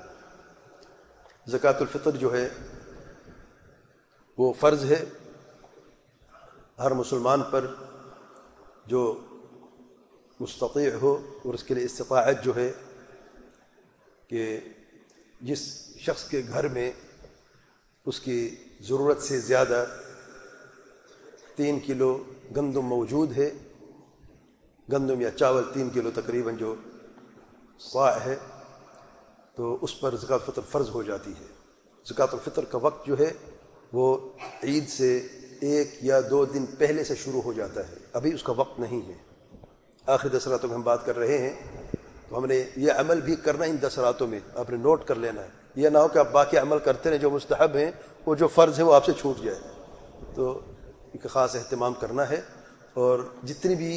زکوٰۃ الفطر جو ہے وہ فرض ہے ہر مسلمان پر جو مستطیع ہو، اور اس کے لیے استطاعت جو ہے کہ جس شخص کے گھر میں اس کی ضرورت سے زیادہ تین کلو گندم موجود ہے، گندم یا چاول تین کلو تقریباً جو صاع ہے، تو اس پر زکوٰۃ الفطر فرض ہو جاتی ہے۔ زکوٰۃ الفطر کا وقت جو ہے وہ عید سے ایک یا دو دن پہلے سے شروع ہو جاتا ہے، ابھی اس کا وقت نہیں ہے۔ آخری دس راتوں میں ہم بات کر رہے ہیں، تو ہم نے یہ عمل بھی کرنا ان دس راتوں میں، آپ نے نوٹ کر لینا ہے۔ یہ نہ ہو کہ آپ باقی عمل کرتے رہیں جو مستحب ہیں، وہ جو فرض ہے وہ آپ سے چھوٹ جائے، تو ان کا خاص اہتمام کرنا ہے۔ اور جتنی بھی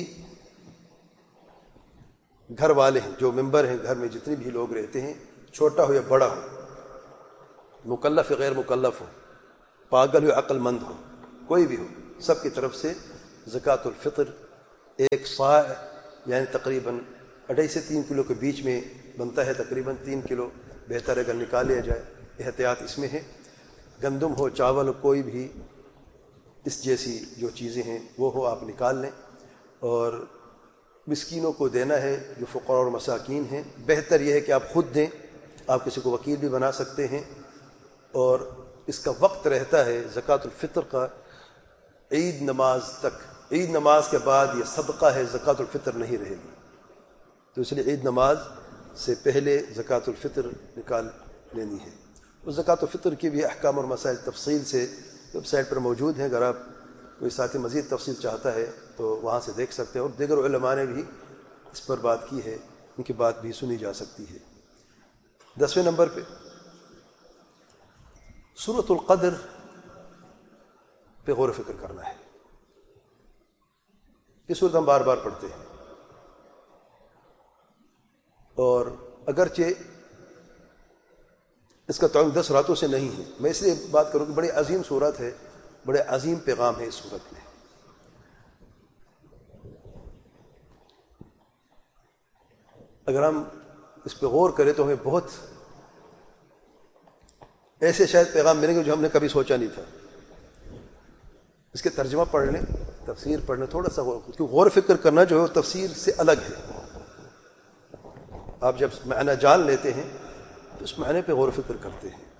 گھر والے ہیں، جو ممبر ہیں گھر میں، جتنے بھی لوگ رہتے ہیں، چھوٹا ہو یا بڑا ہو، مکلف یا غیر مکلف ہو، پاگل ہو یا عقل مند ہو، کوئی بھی ہو، سب کی طرف سے زکوٰۃ الفطر ایک صاع یعنی تقریباً اڑھائی سے تین کلو کے بیچ میں بنتا ہے، تقریباً تین کلو بہتر ہے اگر نکال لیا جائے، احتیاط اس میں ہے۔ گندم ہو، چاول ہو، کوئی بھی اس جیسی جو چیزیں ہیں وہ ہو آپ نکال لیں، اور مسکینوں کو دینا ہے جو فقراء اور مساکین ہیں۔ بہتر یہ ہے کہ آپ خود دیں، آپ کسی کو وکیل بھی بنا سکتے ہیں، اور اس کا وقت رہتا ہے زکوٰۃ الفطر کا عید نماز تک۔ عید نماز کے بعد یہ صدقہ ہے، زکوٰۃ الفطر نہیں رہے گی، تو اس لیے عید نماز سے پہلے زکوٰۃ الفطر نکال لینی ہے۔ اس زکوٰۃ الفطر کی بھی احکام اور مسائل تفصیل سے ویب سائٹ پر موجود ہیں، اگر آپ کوئی ساتھی مزید تفصیل چاہتا ہے تو وہاں سے دیکھ سکتے ہیں، اور دیگر علماء نے بھی اس پر بات کی ہے، ان کی بات بھی سنی جا سکتی ہے۔ دسویں نمبر پہ سورۃ القدر پہ غور و فکر کرنا ہے۔ یہ سورت ہم بار بار پڑھتے ہیں، اور اگرچہ اس کا تعلق دس راتوں سے نہیں ہے، میں اس لیے بات کروں کہ بڑی عظیم سورت ہے، بڑے عظیم پیغام ہے اس سورت میں۔ اگر ہم اس پہ غور کریں تو ہمیں بہت ایسے شاید پیغام ملیں گے جو ہم نے کبھی سوچا نہیں تھا۔ اس کے ترجمہ پڑھ لیں، تفسیر پڑھ لیں، تھوڑا سا غور، کیونکہ غور و فکر کرنا جو ہے وہ تفسیر سے الگ ہے۔ آپ جب معنی جان لیتے ہیں تو اس معنی پہ غور و فکر کرتے ہیں۔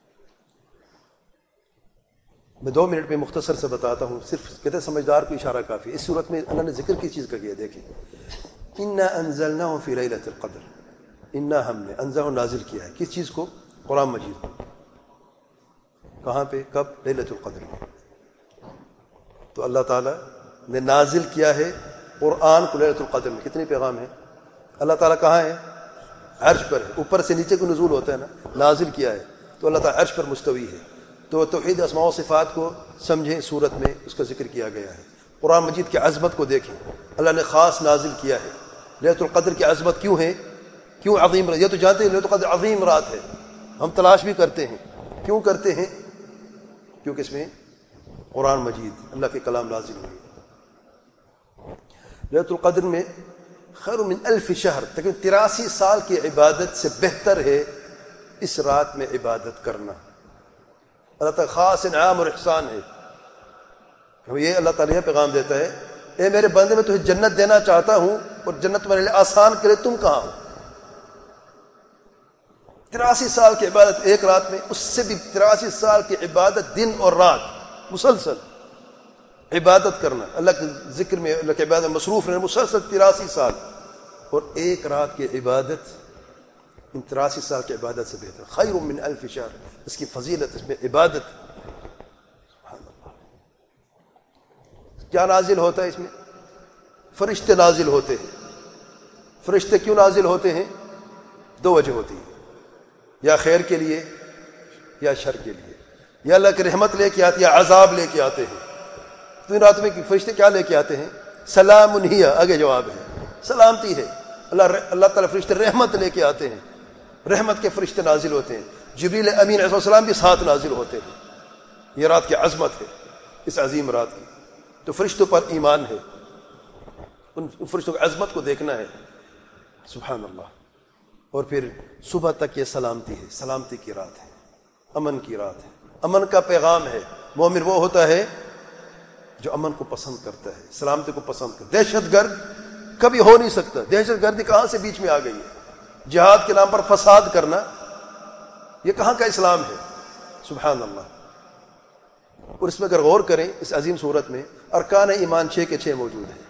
میں دو منٹ میں مختصر سے بتاتا ہوں، صرف کہتے ہیں سمجھدار کو اشارہ کافی ہے۔ اس صورت میں اللہ نے ذکر کس چیز کا کیا؟ دیکھیں، انا انزلناہ فی لیلۃ القدر، انا ہم نے انزلہ نازل کیا ہے، کس چیز کو؟ قرآن مجید کو۔ کہاں پہ؟ کب؟ لیلۃ القدر میں۔ تو اللہ تعالیٰ نے نازل کیا ہے قرآن کو لیلۃ القدر میں۔ کتنے پیغام ہیں؟ اللہ تعالیٰ کہاں ہے؟ عرش پر ہے، اوپر سے نیچے کو نزول ہوتا ہے نا، نازل کیا ہے تو اللہ تعالیٰ عرش پر مستوی ہے۔ تو توحید اسماء و صفات کو سمجھیں، صورت میں اس کا ذکر کیا گیا ہے۔ قرآن مجید کی عظمت کو دیکھیں، اللہ نے خاص نازل کیا ہے۔ لیلۃ القدر کی عظمت کیوں ہے؟ کیوں عظیم رات؟ یہ تو جانتے ہیں لیلۃ القدر عظیم رات ہے، ہم تلاش بھی کرتے ہیں، کیوں کرتے ہیں؟ کیونکہ اس میں قرآن مجید اللہ کے کلام نازل ہوئی۔ لیلۃ القدر میں خیر من الف شہر، تقریباً تراسی سال کی عبادت سے بہتر ہے اس رات میں عبادت کرنا۔ اللہ تعالیٰ خاص انعام اور احسان ہے۔ یہ اللہ تعالیٰ یہ پیغام دیتا ہے، اے میرے بندے، میں تجھے جنت دینا چاہتا ہوں اور جنت میرے لیے آسان کرے، تم کہاں ہو؟ تراسی سال کی عبادت ایک رات میں، اس سے بھی تراسی سال کی عبادت دن اور رات مسلسل عبادت کرنا، اللہ کے ذکر میں، اللہ کے عبادت میں مصروف رہنا مسلسل تراسی سال، اور ایک رات کی عبادت ان تراسی سال کی عبادت سے بہتر، خیر من الف شہر۔ اس کی فضیلت، اس میں عبادت، سبحان اللہ۔ کیا نازل ہوتا ہے اس میں؟ فرشتے نازل ہوتے ہیں۔ فرشتے کیوں نازل ہوتے ہیں؟ دو وجہ ہوتی ہے، یا خیر کے لیے یا شر کے لیے، یا اللہ کی رحمت لے کے آتے یا عذاب لے کے آتے ہیں۔ تو ان راتوں میں فرشتے کیا لے کے آتے ہیں؟ سلام ہی، آگے جواب ہے، سلامتی ہے۔ اللہ اللہ تعالیٰ فرشتے رحمت لے کے آتے ہیں، رحمت کے فرشتے نازل ہوتے ہیں۔ جبریل امین علیہ السلام بھی ساتھ نازل ہوتے ہیں۔ یہ رات کی عظمت ہے، اس عظیم رات کی، تو فرشتوں پر ایمان ہے، ان فرشتوں کی عظمت کو دیکھنا ہے، سبحان اللہ۔ اور پھر صبح تک یہ سلامتی ہے، سلامتی کی رات ہے، امن کی رات ہے، امن کا پیغام ہے۔ مومن وہ ہوتا ہے جو امن کو پسند کرتا ہے، سلامتی کو پسند کرتا ہے۔ دہشت گرد کبھی ہو نہیں سکتا، دہشت گردی کہاں سے بیچ میں آ گئی ہے؟ جہاد کے نام پر فساد کرنا، یہ کہاں کا اسلام ہے؟ سبحان اللہ۔ اور اس میں اگر غور کریں اس عظیم صورت میں ارکان ایمان چھ کے چھ موجود ہیں۔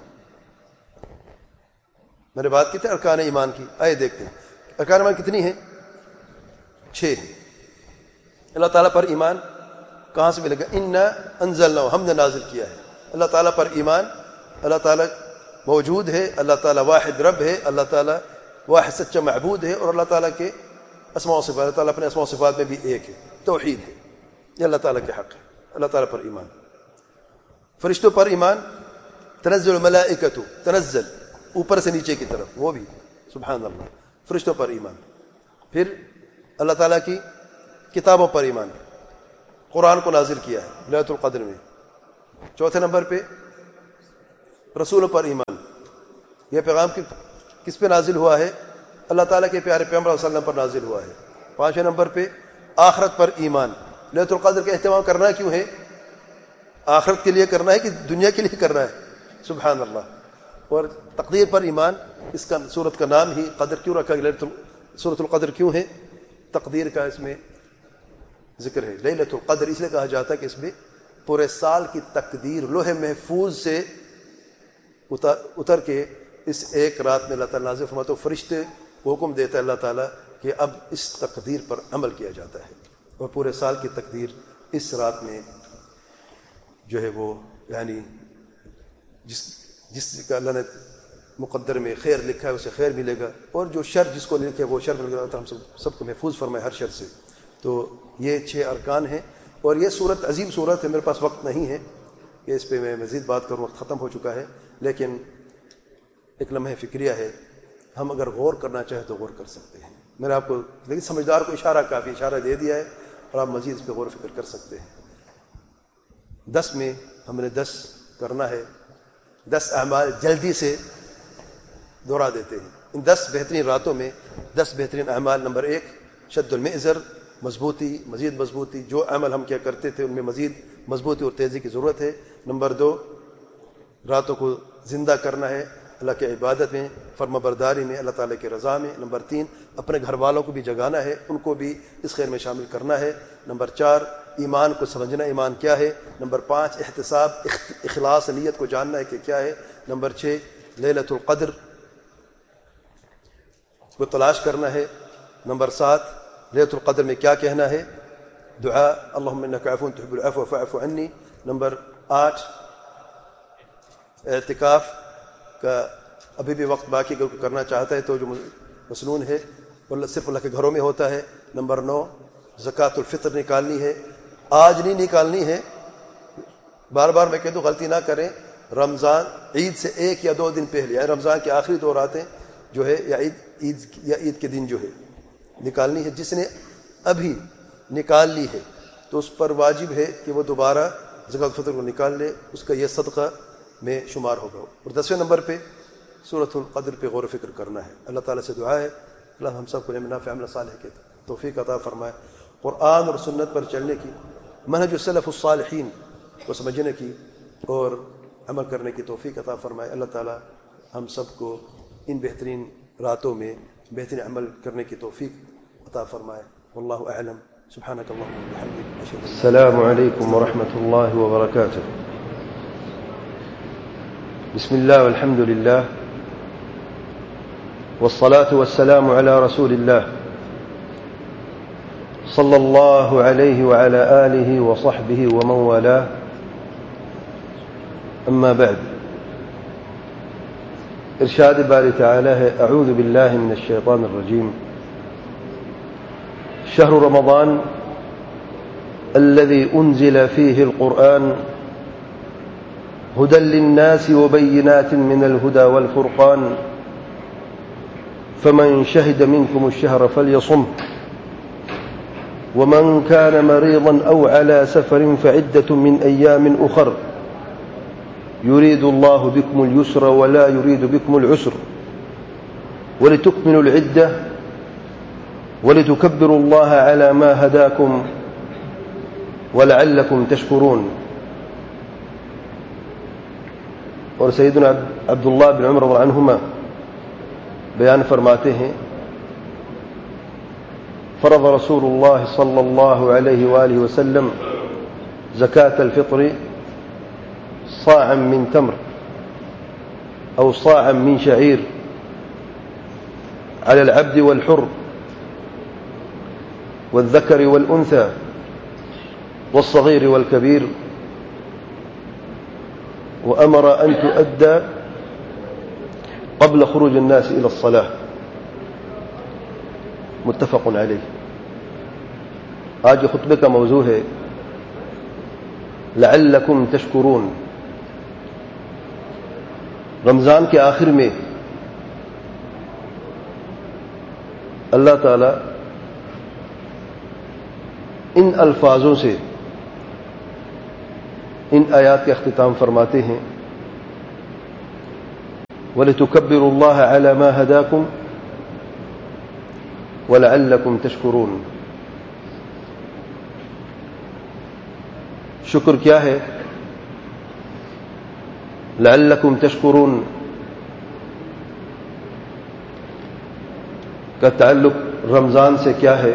میں نے بات کی تھی ارکان ایمان کی، آئے دیکھتے ہیں ارکان ایمان کتنی ہیں؟ چھ ہیں۔ اللہ تعالیٰ پر ایمان کہاں سے ملے گا؟ انا انزلناہ، ہم نے نازل کیا ہے۔ اللہ تعالیٰ پر ایمان، اللہ تعالیٰ موجود ہے، اللہ تعالیٰ واحد رب ہے، اللہ تعالیٰ واحد سچا معبود ہے، اور اللہ تعالیٰ کے اسماء و صفات، اللہ تعالیٰ اپنے اسماء و صفات میں بھی ایک ہے، توحید ہے، یہ اللہ تعالیٰ کے حق ہے۔ اللہ تعالیٰ پر ایمان، فرشتوں پر ایمان، تنزل الملائکۃ، تنزل اوپر سے نیچے کی طرف، وہ بھی سبحان اللہ، فرشتوں پر ایمان۔ پھر اللہ تعالیٰ کی کتابوں پر ایمان، قرآن کو نازل کیا ہے لیلۃ القدر میں۔ چوتھے نمبر پہ رسولوں پر ایمان. یہ پیغام کس پہ نازل ہوا ہے؟ اللہ تعالیٰ کے پیارے پیغمبر صلی اللہ علیہ وسلم پر نازل ہوا ہے. پانچویں نمبر پہ آخرت پر ایمان. لیلۃ القدر کا اہتمام کرنا کیوں ہے؟ آخرت کے لیے کرنا ہے کہ دنیا کے لیے کرنا ہے؟ سبحان اللہ. اور تقدیر پر ایمان، اس کا سورت کا نام ہی قدر کیوں رکھا گیا؟ سورۃ القدر کیوں ہے؟ تقدیر کا اس میں ذکر ہے. لیلۃ القدر اس لیے کہا جاتا ہے کہ اس میں پورے سال کی تقدیر لوح محفوظ سے اتر, اتر کے اس ایک رات میں اللہ تعالیٰ نازل فرماتا ہے. فرشتے کو حکم دیتا ہے اللہ تعالیٰ کہ اب اس تقدیر پر عمل کیا جاتا ہے، اور پورے سال کی تقدیر اس رات میں جو ہے وہ یعنی جس جس کا اللہ نے مقدر میں خیر لکھا ہے اسے خیر ملے گا، اور جو شر جس کو لکھے وہ شر ملے گا. ہم سب سب کو محفوظ فرمائے ہر شر سے. تو یہ چھ ارکان ہیں، اور یہ صورت عظیم صورت ہے. میرے پاس وقت نہیں ہے کہ اس پہ میں مزید بات کروں، وقت ختم ہو چکا ہے، لیکن ایک لمحہ فکریہ ہے. ہم اگر غور کرنا چاہیں تو غور کر سکتے ہیں. میں نے آپ کو لیکن سمجھدار کو اشارہ کافی اشارہ دے دیا ہے، اور آپ مزید اس پہ غور و فکر کر سکتے ہیں. دس میں ہم نے دس کرنا ہے. دس اعمال جلدی سے دہرا دیتے ہیں. ان دس بہترین راتوں میں دس بہترین اعمال. نمبر ایک شد المئزر، مضبوطی، مزید مضبوطی. جو عمل ہم کیا کرتے تھے ان میں مزید مضبوطی اور تیزی کی ضرورت ہے. نمبر دو راتوں کو زندہ کرنا ہے اللہ کی عبادت میں، فرما برداری میں، اللہ تعالیٰ کی رضا میں. نمبر تین اپنے گھر والوں کو بھی جگانا ہے، ان کو بھی اس خیر میں شامل کرنا ہے. نمبر چار ایمان کو سمجھنا، ایمان کیا ہے. نمبر پانچ احتساب، اخلاص نیت کو جاننا ہے کہ کیا ہے. نمبر چھ لیلۃ القدر کو تلاش کرنا ہے. نمبر سات لیلۃ القدر میں کیا کہنا ہے، دعا اللہم انک عفو تحب العفو فاعف عنی. نمبر آٹھ اعتکاف کا ابھی بھی وقت باقی کرنا چاہتا ہے تو جو مسنون ہے وہ صرف اللہ کے گھروں میں ہوتا ہے. نمبر نو زکوٰۃ الفطر نکالنی ہے. آج نہیں نکالنی ہے، بار بار میں کہہ دوں غلطی نہ کریں. رمضان عید سے ایک یا دو دن پہلے، یعنی رمضان کے آخری دو راتیں جو ہے یا عید عید یا عید کے دن جو ہے نکالنی ہے. جس نے ابھی نکال لی ہے تو اس پر واجب ہے کہ وہ دوبارہ زکوٰۃ الفطر کو نکال لے، اس کا یہ صدقہ میں شمار ہوگا. اور دسویں نمبر پہ سورۃ القدر پہ غور و فکر کرنا ہے. اللہ تعالیٰ سے دعا ہے اللہ ہم سب کو علم نافع عمل صالح کی توفیق عطا فرمائے. قرآن اور سنت پر چلنے کی، منہج السلف الصالحین کو سمجھنے کی اور عمل کرنے کی توفیق عطا فرمائے. اللہ تعالیٰ ہم سب کو ان بہترین راتوں میں بہترین عمل کرنے کی توفیق عطا فرمائے. واللہ اعلم. سبحانک اللہم وبحمدک اشہد ان لا الہ الا انت. السلام علیکم ورحمۃ اللہ وبرکاتہ. بسم الله والحمد لله والصلاة والسلام على رسول الله صلى الله عليه وعلى آله وصحبه ومن والاه. أما بعد، إرشاد باري تعالى أعوذ بالله من الشيطان الرجيم. شهر رمضان الذي أنزل فيه القرآن هدى للناس وبينات من الهدى والفرقان فمن شهد منكم الشهر فليصمه ومن كان مريضا أو على سفر فعدة من أيام أخر يريد الله بكم اليسر ولا يريد بكم العسر ولتكملوا العدة ولتكبروا الله على ما هداكم ولعلكم تشكرون. اور سیدنا عبداللہ بن عمر رضی اللہ عنہما بیان فرماتے ہیں فرض رسول اللہ صلی اللہ علیہ وآلہ وسلم زکاة الفطر صاعا من تمر أو صاعا من شعير على العبد والحر والذكر والأنثى والصغير والكبير وأمر أن تؤدى قبل خروج الناس إلى الصلاة. متفق علیہ. آج خطبے کا موضوع ہے لعلکم تشکرون. رمضان کے آخر میں اللہ تعالی ان الفاظوں سے ان آیات کا اختتام فرماتے ہیں وَلِتُكَبِّرُوا اللَّهَ عَلَى مَا هَدَاكُمْ وَلَعَلَّكُمْ تَشْكُرُونَ. شکر کیا ہے؟ لعلکم تشکرون کا تعلق رمضان سے کیا ہے؟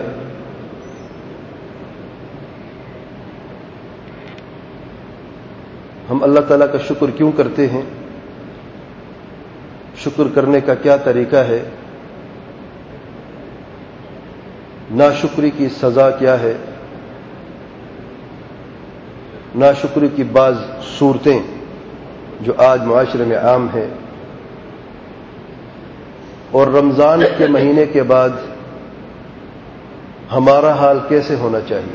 ہم اللہ تعالیٰ کا شکر کیوں کرتے ہیں؟ شکر کرنے کا کیا طریقہ ہے؟ ناشکری کی سزا کیا ہے؟ ناشکری کی بعض صورتیں جو آج معاشرے میں عام ہیں، اور رمضان کے مہینے کے بعد ہمارا حال کیسے ہونا چاہیے،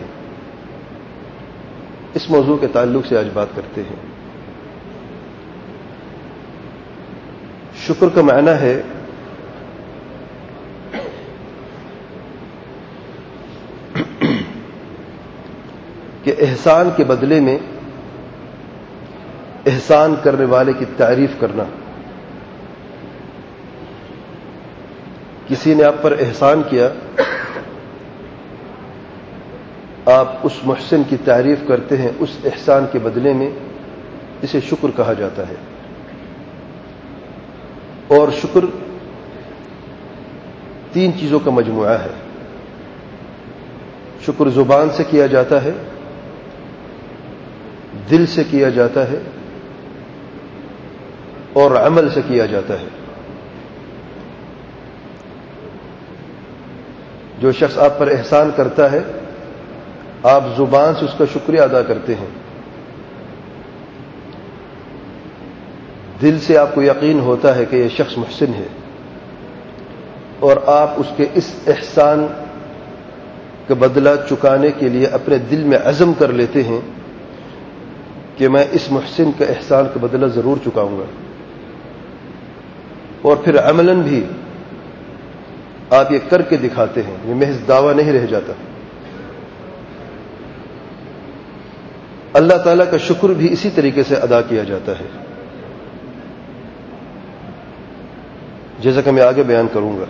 اس موضوع کے تعلق سے آج بات کرتے ہیں. شکر کا معنی ہے کہ احسان کے بدلے میں احسان کرنے والے کی تعریف کرنا. کسی نے آپ پر احسان کیا، آپ اس محسن کی تعریف کرتے ہیں، اس احسان کے بدلے میں، اسے شکر کہا جاتا ہے. اور شکر تین چیزوں کا مجموعہ ہے. شکر زبان سے کیا جاتا ہے، دل سے کیا جاتا ہے، اور عمل سے کیا جاتا ہے. جو شخص آپ پر احسان کرتا ہے، آپ زبان سے اس کا شکریہ ادا کرتے ہیں، دل سے آپ کو یقین ہوتا ہے کہ یہ شخص محسن ہے، اور آپ اس کے اس احسان کا بدلہ چکانے کے لیے اپنے دل میں عزم کر لیتے ہیں کہ میں اس محسن کا احسان کا بدلہ ضرور چکاؤں گا. اور پھر عملاً بھی آپ یہ کر کے دکھاتے ہیں، یہ محض دعویٰ نہیں رہ جاتا. اللہ تعالیٰ کا شکر بھی اسی طریقے سے ادا کیا جاتا ہے، جیسا کہ میں آگے بیان کروں گا.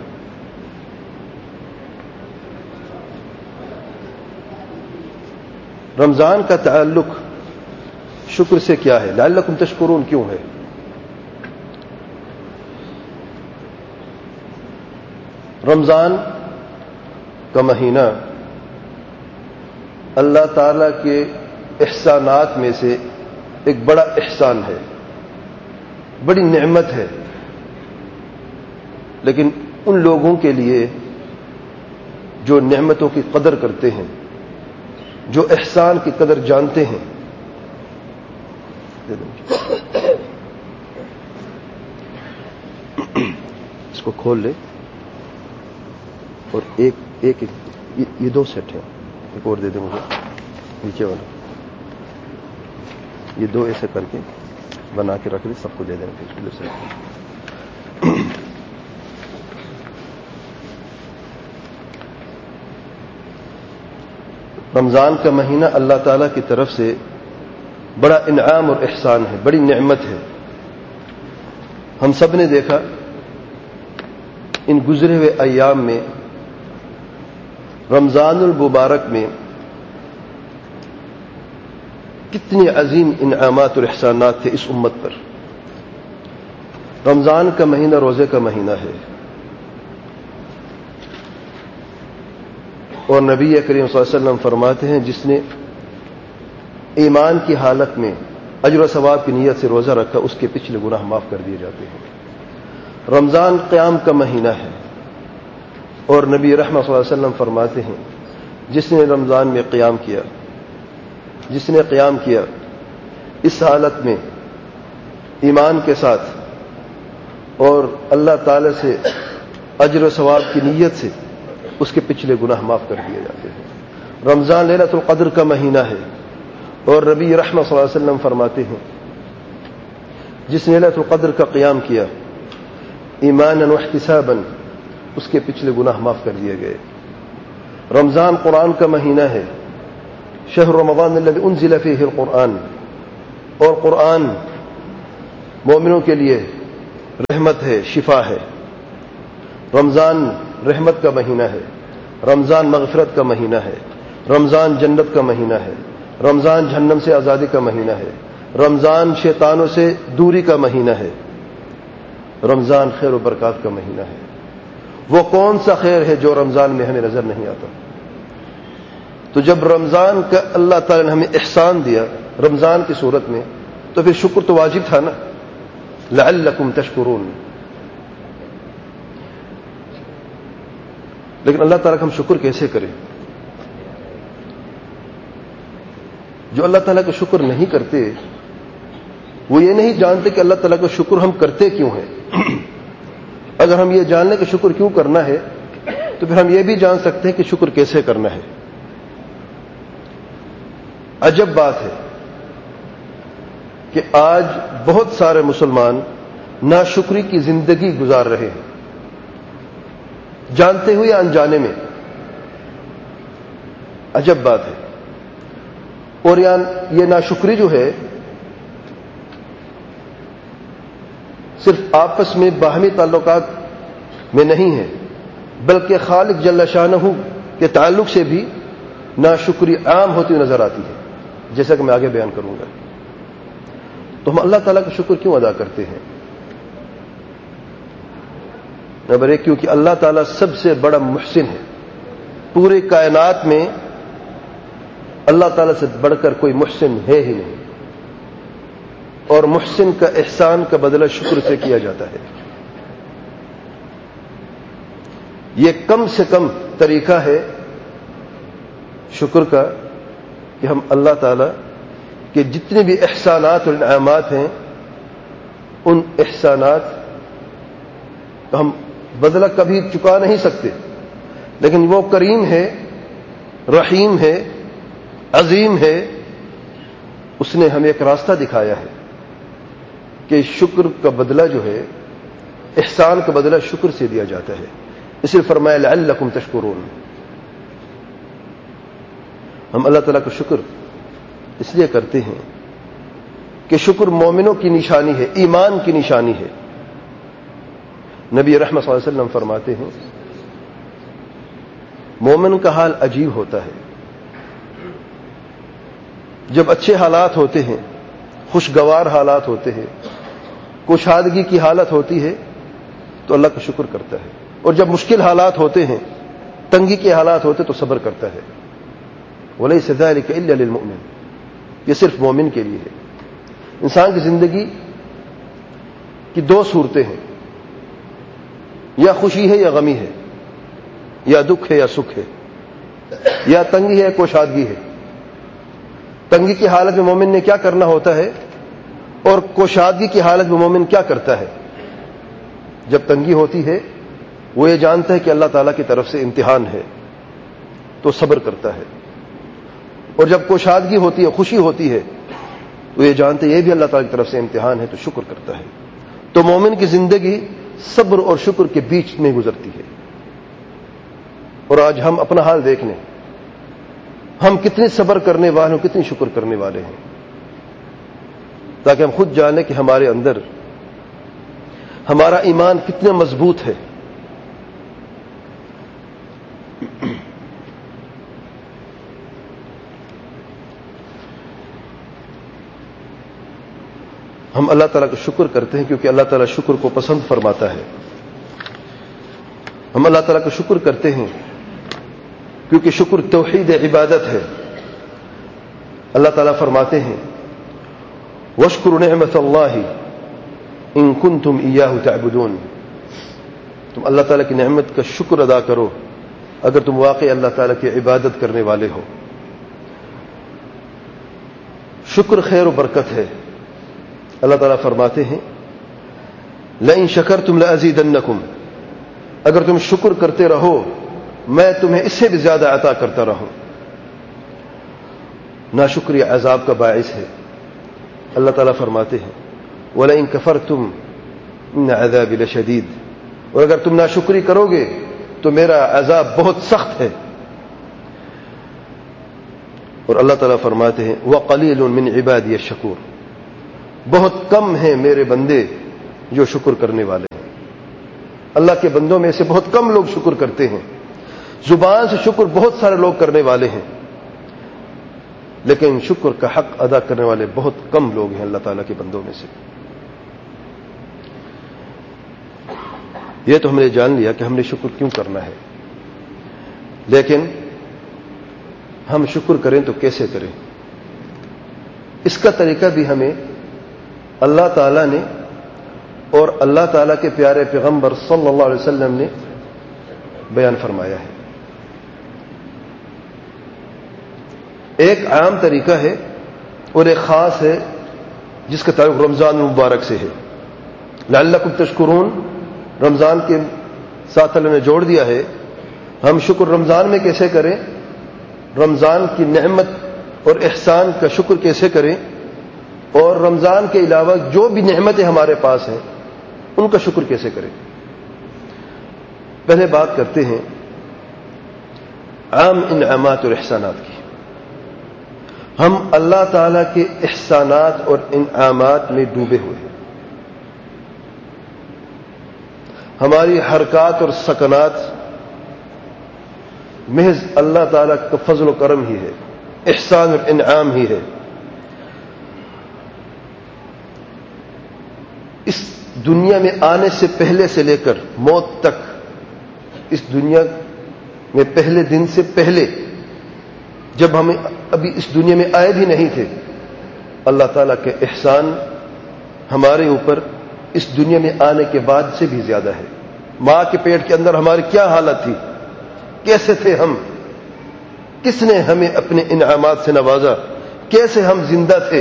رمضان کا تعلق شکر سے کیا ہے؟ لعلکم تشکرون کیوں ہے؟ رمضان کا مہینہ اللہ تعالی کے احسانات میں سے ایک بڑا احسان ہے، بڑی نعمت ہے. لیکن ان لوگوں کے لیے جو نعمتوں کی قدر کرتے ہیں، جو احسان کی قدر جانتے ہیں. اس کو کھول لے، اور ایک ایک یہ دو سیٹ ہیں، ایک اور دے دیں مجھے نیچے والا. یہ دو ایسے کر کے بنا کے رکھ دیں، سب کو دے دیں. رمضان کا مہینہ اللہ تعالیٰ کی طرف سے بڑا انعام اور احسان ہے، بڑی نعمت ہے. ہم سب نے دیکھا ان گزرے ہوئے ایام میں، رمضان المبارک میں کتنی عظیم انعامات اور احسانات تھے اس امت پر. رمضان کا مہینہ روزے کا مہینہ ہے، اور نبی کریم صلی اللہ علیہ وسلم فرماتے ہیں جس نے ایمان کی حالت میں اجر و ثواب کی نیت سے روزہ رکھا، اس کے پچھلے گناہ معاف کر دیے جاتے ہیں. رمضان قیام کا مہینہ ہے، اور نبی رحمت صلی اللہ علیہ وسلم فرماتے ہیں جس نے رمضان میں قیام کیا، جس نے قیام کیا اس حالت میں ایمان کے ساتھ اور اللہ تعالی سے اجر و ثواب کی نیت سے، اس کے پچھلے گناہ معاف کر دیے جاتے ہیں. رمضان لیلۃ القدر کا مہینہ ہے، اور نبی رحمت صلی اللہ علیہ وسلم فرماتے ہیں جس نے لیلۃ القدر کا قیام کیا ایمانا واحتسابا، اس کے پچھلے گناہ معاف کر دیے گئے. رمضان قرآن کا مہینہ ہے، شہر رمضان الذی انزل فیہ القرآن، اور قرآن مومنوں کے لیے رحمت ہے، شفا ہے، رمضان رحمت کا مہینہ ہے، رمضان مغفرت کا مہینہ ہے، رمضان جنت کا مہینہ ہے، رمضان جہنم سے آزادی کا مہینہ ہے، رمضان شیطانوں سے دوری کا مہینہ ہے، رمضان خیر و برکات کا مہینہ ہے۔ وہ کون سا خیر ہے جو رمضان میں ہمیں نظر نہیں آتا؟ تو جب رمضان کا اللہ تعالی نے ہمیں احسان دیا رمضان کی صورت میں، تو پھر شکر تو واجب تھا نا، لعلکم تشکرون۔ لیکن اللہ تعالیٰ کا ہم شکر کیسے کریں؟ جو اللہ تعالیٰ کا شکر نہیں کرتے وہ یہ نہیں جانتے کہ اللہ تعالیٰ کا شکر ہم کرتے کیوں ہیں۔ اگر ہم یہ جان لیں کہ شکر کیوں کرنا ہے تو پھر ہم یہ بھی جان سکتے ہیں کہ شکر کیسے کرنا ہے۔ عجب بات ہے کہ آج بہت سارے مسلمان ناشکری کی زندگی گزار رہے ہیں، جانتے ہوئے یا انجانے میں۔ عجب بات ہے۔ اور یہ ناشکری جو ہے صرف آپس میں باہمی تعلقات میں نہیں ہے، بلکہ خالق جل شانہ کے تعلق سے بھی ناشکری عام ہوتی نظر آتی ہے، جیسا کہ میں آگے بیان کروں گا۔ تو ہم اللہ تعالیٰ کا شکر کیوں ادا کرتے ہیں؟ نمبر ایک، کیونکہ اللہ تعالیٰ سب سے بڑا محسن ہے۔ پورے کائنات میں اللہ تعالیٰ سے بڑھ کر کوئی محسن ہے ہی نہیں، اور محسن کا احسان کا بدلہ شکر سے کیا جاتا ہے۔ یہ کم سے کم طریقہ ہے شکر کا کہ ہم اللہ تعالیٰ کے جتنے بھی احسانات اور انعامات ہیں ان احسانات کا ہم بدلہ کبھی چکا نہیں سکتے، لیکن وہ کریم ہے، رحیم ہے، عظیم ہے۔ اس نے ہمیں ایک راستہ دکھایا ہے کہ شکر کا بدلہ جو ہے، احسان کا بدلہ شکر سے دیا جاتا ہے۔ اس لیے فرمایا لعلکم تشکرون۔ ہم اللہ تعالیٰ کا شکر اس لیے کرتے ہیں کہ شکر مومنوں کی نشانی ہے، ایمان کی نشانی ہے۔ نبی رحمت صلی اللہ علیہ وسلم فرماتے ہیں مومن کا حال عجیب ہوتا ہے، جب اچھے حالات ہوتے ہیں، خوشگوار حالات ہوتے ہیں، کشادگی کی حالت ہوتی ہے تو اللہ کا شکر کرتا ہے، اور جب مشکل حالات ہوتے ہیں، تنگی کے حالات ہوتے تو صبر کرتا ہے۔ وَلَيْسَ ذَلِكَ إِلَّا لِلْمُؤْمِنِ، یہ صرف مومن کے لیے ہے۔ انسان کی زندگی کی دو صورتیں ہیں، یا خوشی ہے یا غمی ہے، یا دکھ ہے یا سکھ ہے، یا تنگی ہے یا کوشادگی ہے۔ تنگی کی حالت میں مومن نے کیا کرنا ہوتا ہے، اور کوشادگی کی حالت میں مومن کیا کرتا ہے؟ جب تنگی ہوتی ہے وہ یہ جانتا ہے کہ اللہ تعالیٰ کی طرف سے امتحان ہے تو صبر کرتا ہے، اور جب کوشادگی ہوتی ہے، خوشی ہوتی ہے، تو یہ جانتے ہیں یہ بھی اللہ تعالیٰ کی طرف سے امتحان ہے تو شکر کرتا ہے۔ تو مومن کی زندگی صبر اور شکر کے بیچ میں گزرتی ہے۔ اور آج ہم اپنا حال دیکھ لیں، ہم کتنے صبر کرنے والے ہیں، کتنی شکر کرنے والے ہیں، تاکہ ہم خود جانیں کہ ہمارے اندر ہمارا ایمان کتنا مضبوط ہے۔ ہم اللہ تعالیٰ کا شکر کرتے ہیں کیونکہ اللہ تعالیٰ شکر کو پسند فرماتا ہے۔ ہم اللہ تعالیٰ کا شکر کرتے ہیں کیونکہ شکر توحید عبادت ہے۔ اللہ تعالیٰ فرماتے ہیں وَاشْكُرُوا نِعْمَةَ اللَّهِ إِن كُنتُمْ إِيَّاهُ تَعْبُدُونَ، تم اللہ تعالیٰ کی نعمت کا شکر ادا کرو اگر تم واقعی اللہ تعالیٰ کی عبادت کرنے والے ہو۔ شکر خیر و برکت ہے۔ اللہ تعالیٰ فرماتے ہیں لَئِن شَكَرْتُمْ لَأَزِيدَنَّكُمْ، اگر تم شکر کرتے رہو میں تمہیں اس سے بھی زیادہ عطا کرتا رہوں۔ ناشکری عذاب کا باعث ہے۔ اللہ تعالیٰ فرماتے ہیں وَلَئِن كَفَرْتُمْ إِنَّ عَذَابِي لَشَدِيدٌ، اور اگر تم ناشکری کرو گے تو میرا عذاب بہت سخت ہے۔ اور اللہ تعالیٰ فرماتے ہیں وَقَلِيلٌ مِّنْ عِبَادِيَ الشَّكُورُ، بہت کم ہیں میرے بندے جو شکر کرنے والے ہیں. اللہ کے بندوں میں سے بہت کم لوگ شکر کرتے ہیں. زبان سے شکر بہت سارے لوگ کرنے والے ہیں، لیکن شکر کا حق ادا کرنے والے بہت کم لوگ ہیں اللہ تعالیٰ کے بندوں میں سے. یہ تو ہم نے جان لیا کہ ہم نے شکر کیوں کرنا ہے، لیکن ہم شکر کریں تو کیسے کریں، اس کا طریقہ بھی ہمیں اللہ تعالیٰ نے اور اللہ تعالیٰ کے پیارے پیغمبر صلی اللہ علیہ وسلم نے بیان فرمایا ہے. ایک عام طریقہ ہے اور ایک خاص ہے جس کا تعلق رمضان المبارک سے ہے. لعلکم تشکرون رمضان کے ساتھ اللہ نے جوڑ دیا ہے. ہم شکر رمضان میں کیسے کریں، رمضان کی نعمت اور احسان کا شکر کیسے کریں، اور رمضان کے علاوہ جو بھی نعمتیں ہمارے پاس ہیں ان کا شکر کیسے کریں. پہلے بات کرتے ہیں عام انعامات اور احسانات کی. ہم اللہ تعالی کے احسانات اور انعامات میں ڈوبے ہوئے ہیں. ہماری حرکات اور سکنات محض اللہ تعالیٰ کا فضل و کرم ہی ہے، احسان اور انعام ہی ہے. اس دنیا میں آنے سے پہلے سے لے کر موت تک، اس دنیا میں پہلے دن سے پہلے جب ہم ابھی اس دنیا میں آئے بھی نہیں تھے، اللہ تعالیٰ کے احسان ہمارے اوپر اس دنیا میں آنے کے بعد سے بھی زیادہ ہے. ماں کے پیٹ کے اندر ہماری کیا حالت تھی، کیسے تھے ہم، کس نے ہمیں اپنے انعامات سے نوازا، کیسے ہم زندہ تھے.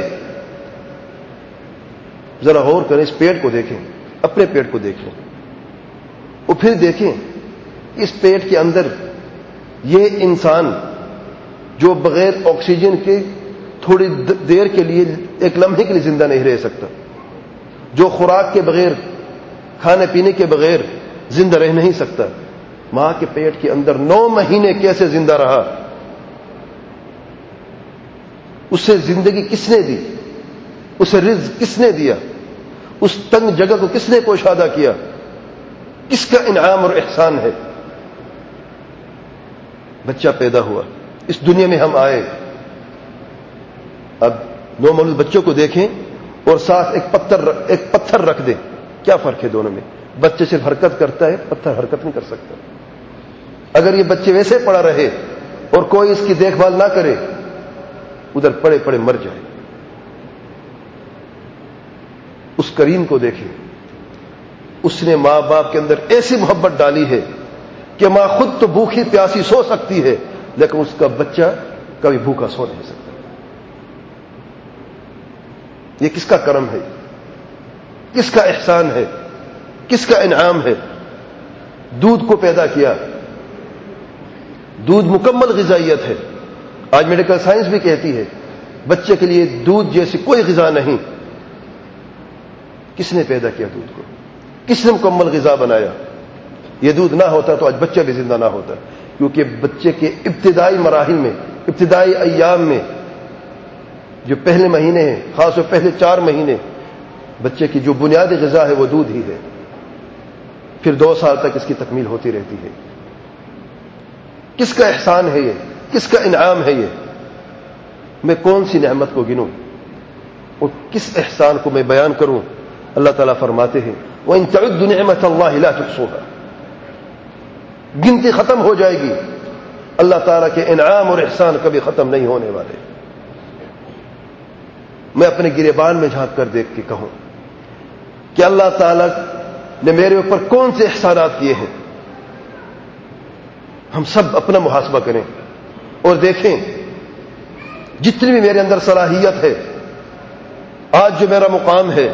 ذرا غور کریں، اس پیٹ کو دیکھیں، اپنے پیٹ کو دیکھیں، اور پھر دیکھیں اس پیٹ کے اندر یہ انسان جو بغیر آکسیجن کے تھوڑی دیر کے لیے، ایک لمحے کے لیے زندہ نہیں رہ سکتا، جو خوراک کے بغیر، کھانے پینے کے بغیر زندہ رہ نہیں سکتا. ماں کے پیٹ کے اندر نو مہینے کیسے زندہ رہا، اسے زندگی کس نے دی، اسے رزق کس نے دیا، اس تنگ جگہ کو کس نے کوشادہ کیا، کس کا انعام اور احسان ہے. بچہ پیدا ہوا، اس دنیا میں ہم آئے. اب نو مولود بچوں کو دیکھیں اور ساتھ ایک پتھر ایک پتھر رکھ دیں، کیا فرق ہے دونوں میں؟ بچے صرف حرکت کرتا ہے، پتھر حرکت نہیں کر سکتا. اگر یہ بچے ویسے پڑا رہے اور کوئی اس کی دیکھ بھال نہ کرے، ادھر پڑے پڑے مر جائے. اس کریم کو دیکھیں، اس نے ماں باپ کے اندر ایسی محبت ڈالی ہے کہ ماں خود تو بھوکی پیاسی سو سکتی ہے، لیکن اس کا بچہ کبھی بھوکا سو نہیں سکتا. یہ کس کا کرم ہے، کس کا احسان ہے، کس کا انعام ہے. دودھ کو پیدا کیا، دودھ مکمل غذائیت ہے. آج میڈیکل سائنس بھی کہتی ہے بچے کے لیے دودھ جیسی کوئی غذا نہیں. کس نے پیدا کیا دودھ کو، کس نے مکمل غذا بنایا. یہ دودھ نہ ہوتا تو آج بچہ بھی زندہ نہ ہوتا، کیونکہ بچے کے ابتدائی مراحل میں، ابتدائی ایام میں، جو پہلے مہینے ہیں، خاص طور پہلے چار مہینے، بچے کی جو بنیادی غذا ہے وہ دودھ ہی ہے. پھر دو سال تک اس کی تکمیل ہوتی رہتی ہے. کس کا احسان ہے یہ، کس کا انعام ہے یہ؟ میں کون سی نعمت کو گنوں اور کس احسان کو میں بیان کروں؟ اللہ تعالیٰ فرماتے ہیں وَإِن تَعُدُّوا نِعْمَةَ اللَّهِ لَا تُحْصُوهَا. گنتی ختم ہو جائے گی، اللہ تعالیٰ کے انعام اور احسان کبھی ختم نہیں ہونے والے. میں اپنے گریبان میں جھانک کر دیکھ کے کہوں کہ اللہ تعالیٰ نے میرے اوپر کون سے احسانات کیے ہیں. ہم سب اپنا محاسبہ کریں اور دیکھیں جتنی بھی میرے اندر صلاحیت ہے، آج جو میرا مقام ہے،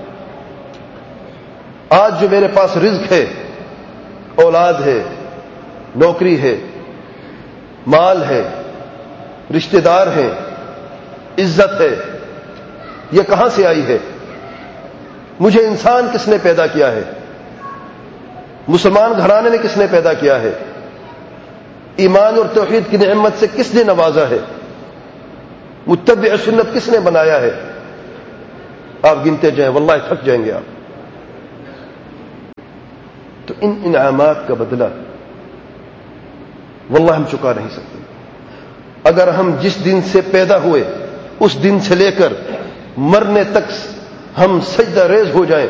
آج جو میرے پاس رزق ہے، اولاد ہے، نوکری ہے، مال ہے، رشتہ دار ہیں، عزت ہے، یہ کہاں سے آئی ہے؟ مجھے انسان کس نے پیدا کیا ہے؟ مسلمان گھرانے نے کس نے پیدا کیا ہے؟ ایمان اور توحید کی نعمت سے کس نے نوازا ہے؟ متبع سنت کس نے بنایا ہے؟ آپ گنتے جائیں، واللہ تھک جائیں گے آپ. ان انعامات کا بدلہ واللہ ہم چکا نہیں سکتے. اگر ہم جس دن سے پیدا ہوئے اس دن سے لے کر مرنے تک ہم سجدہ ریز ہو جائیں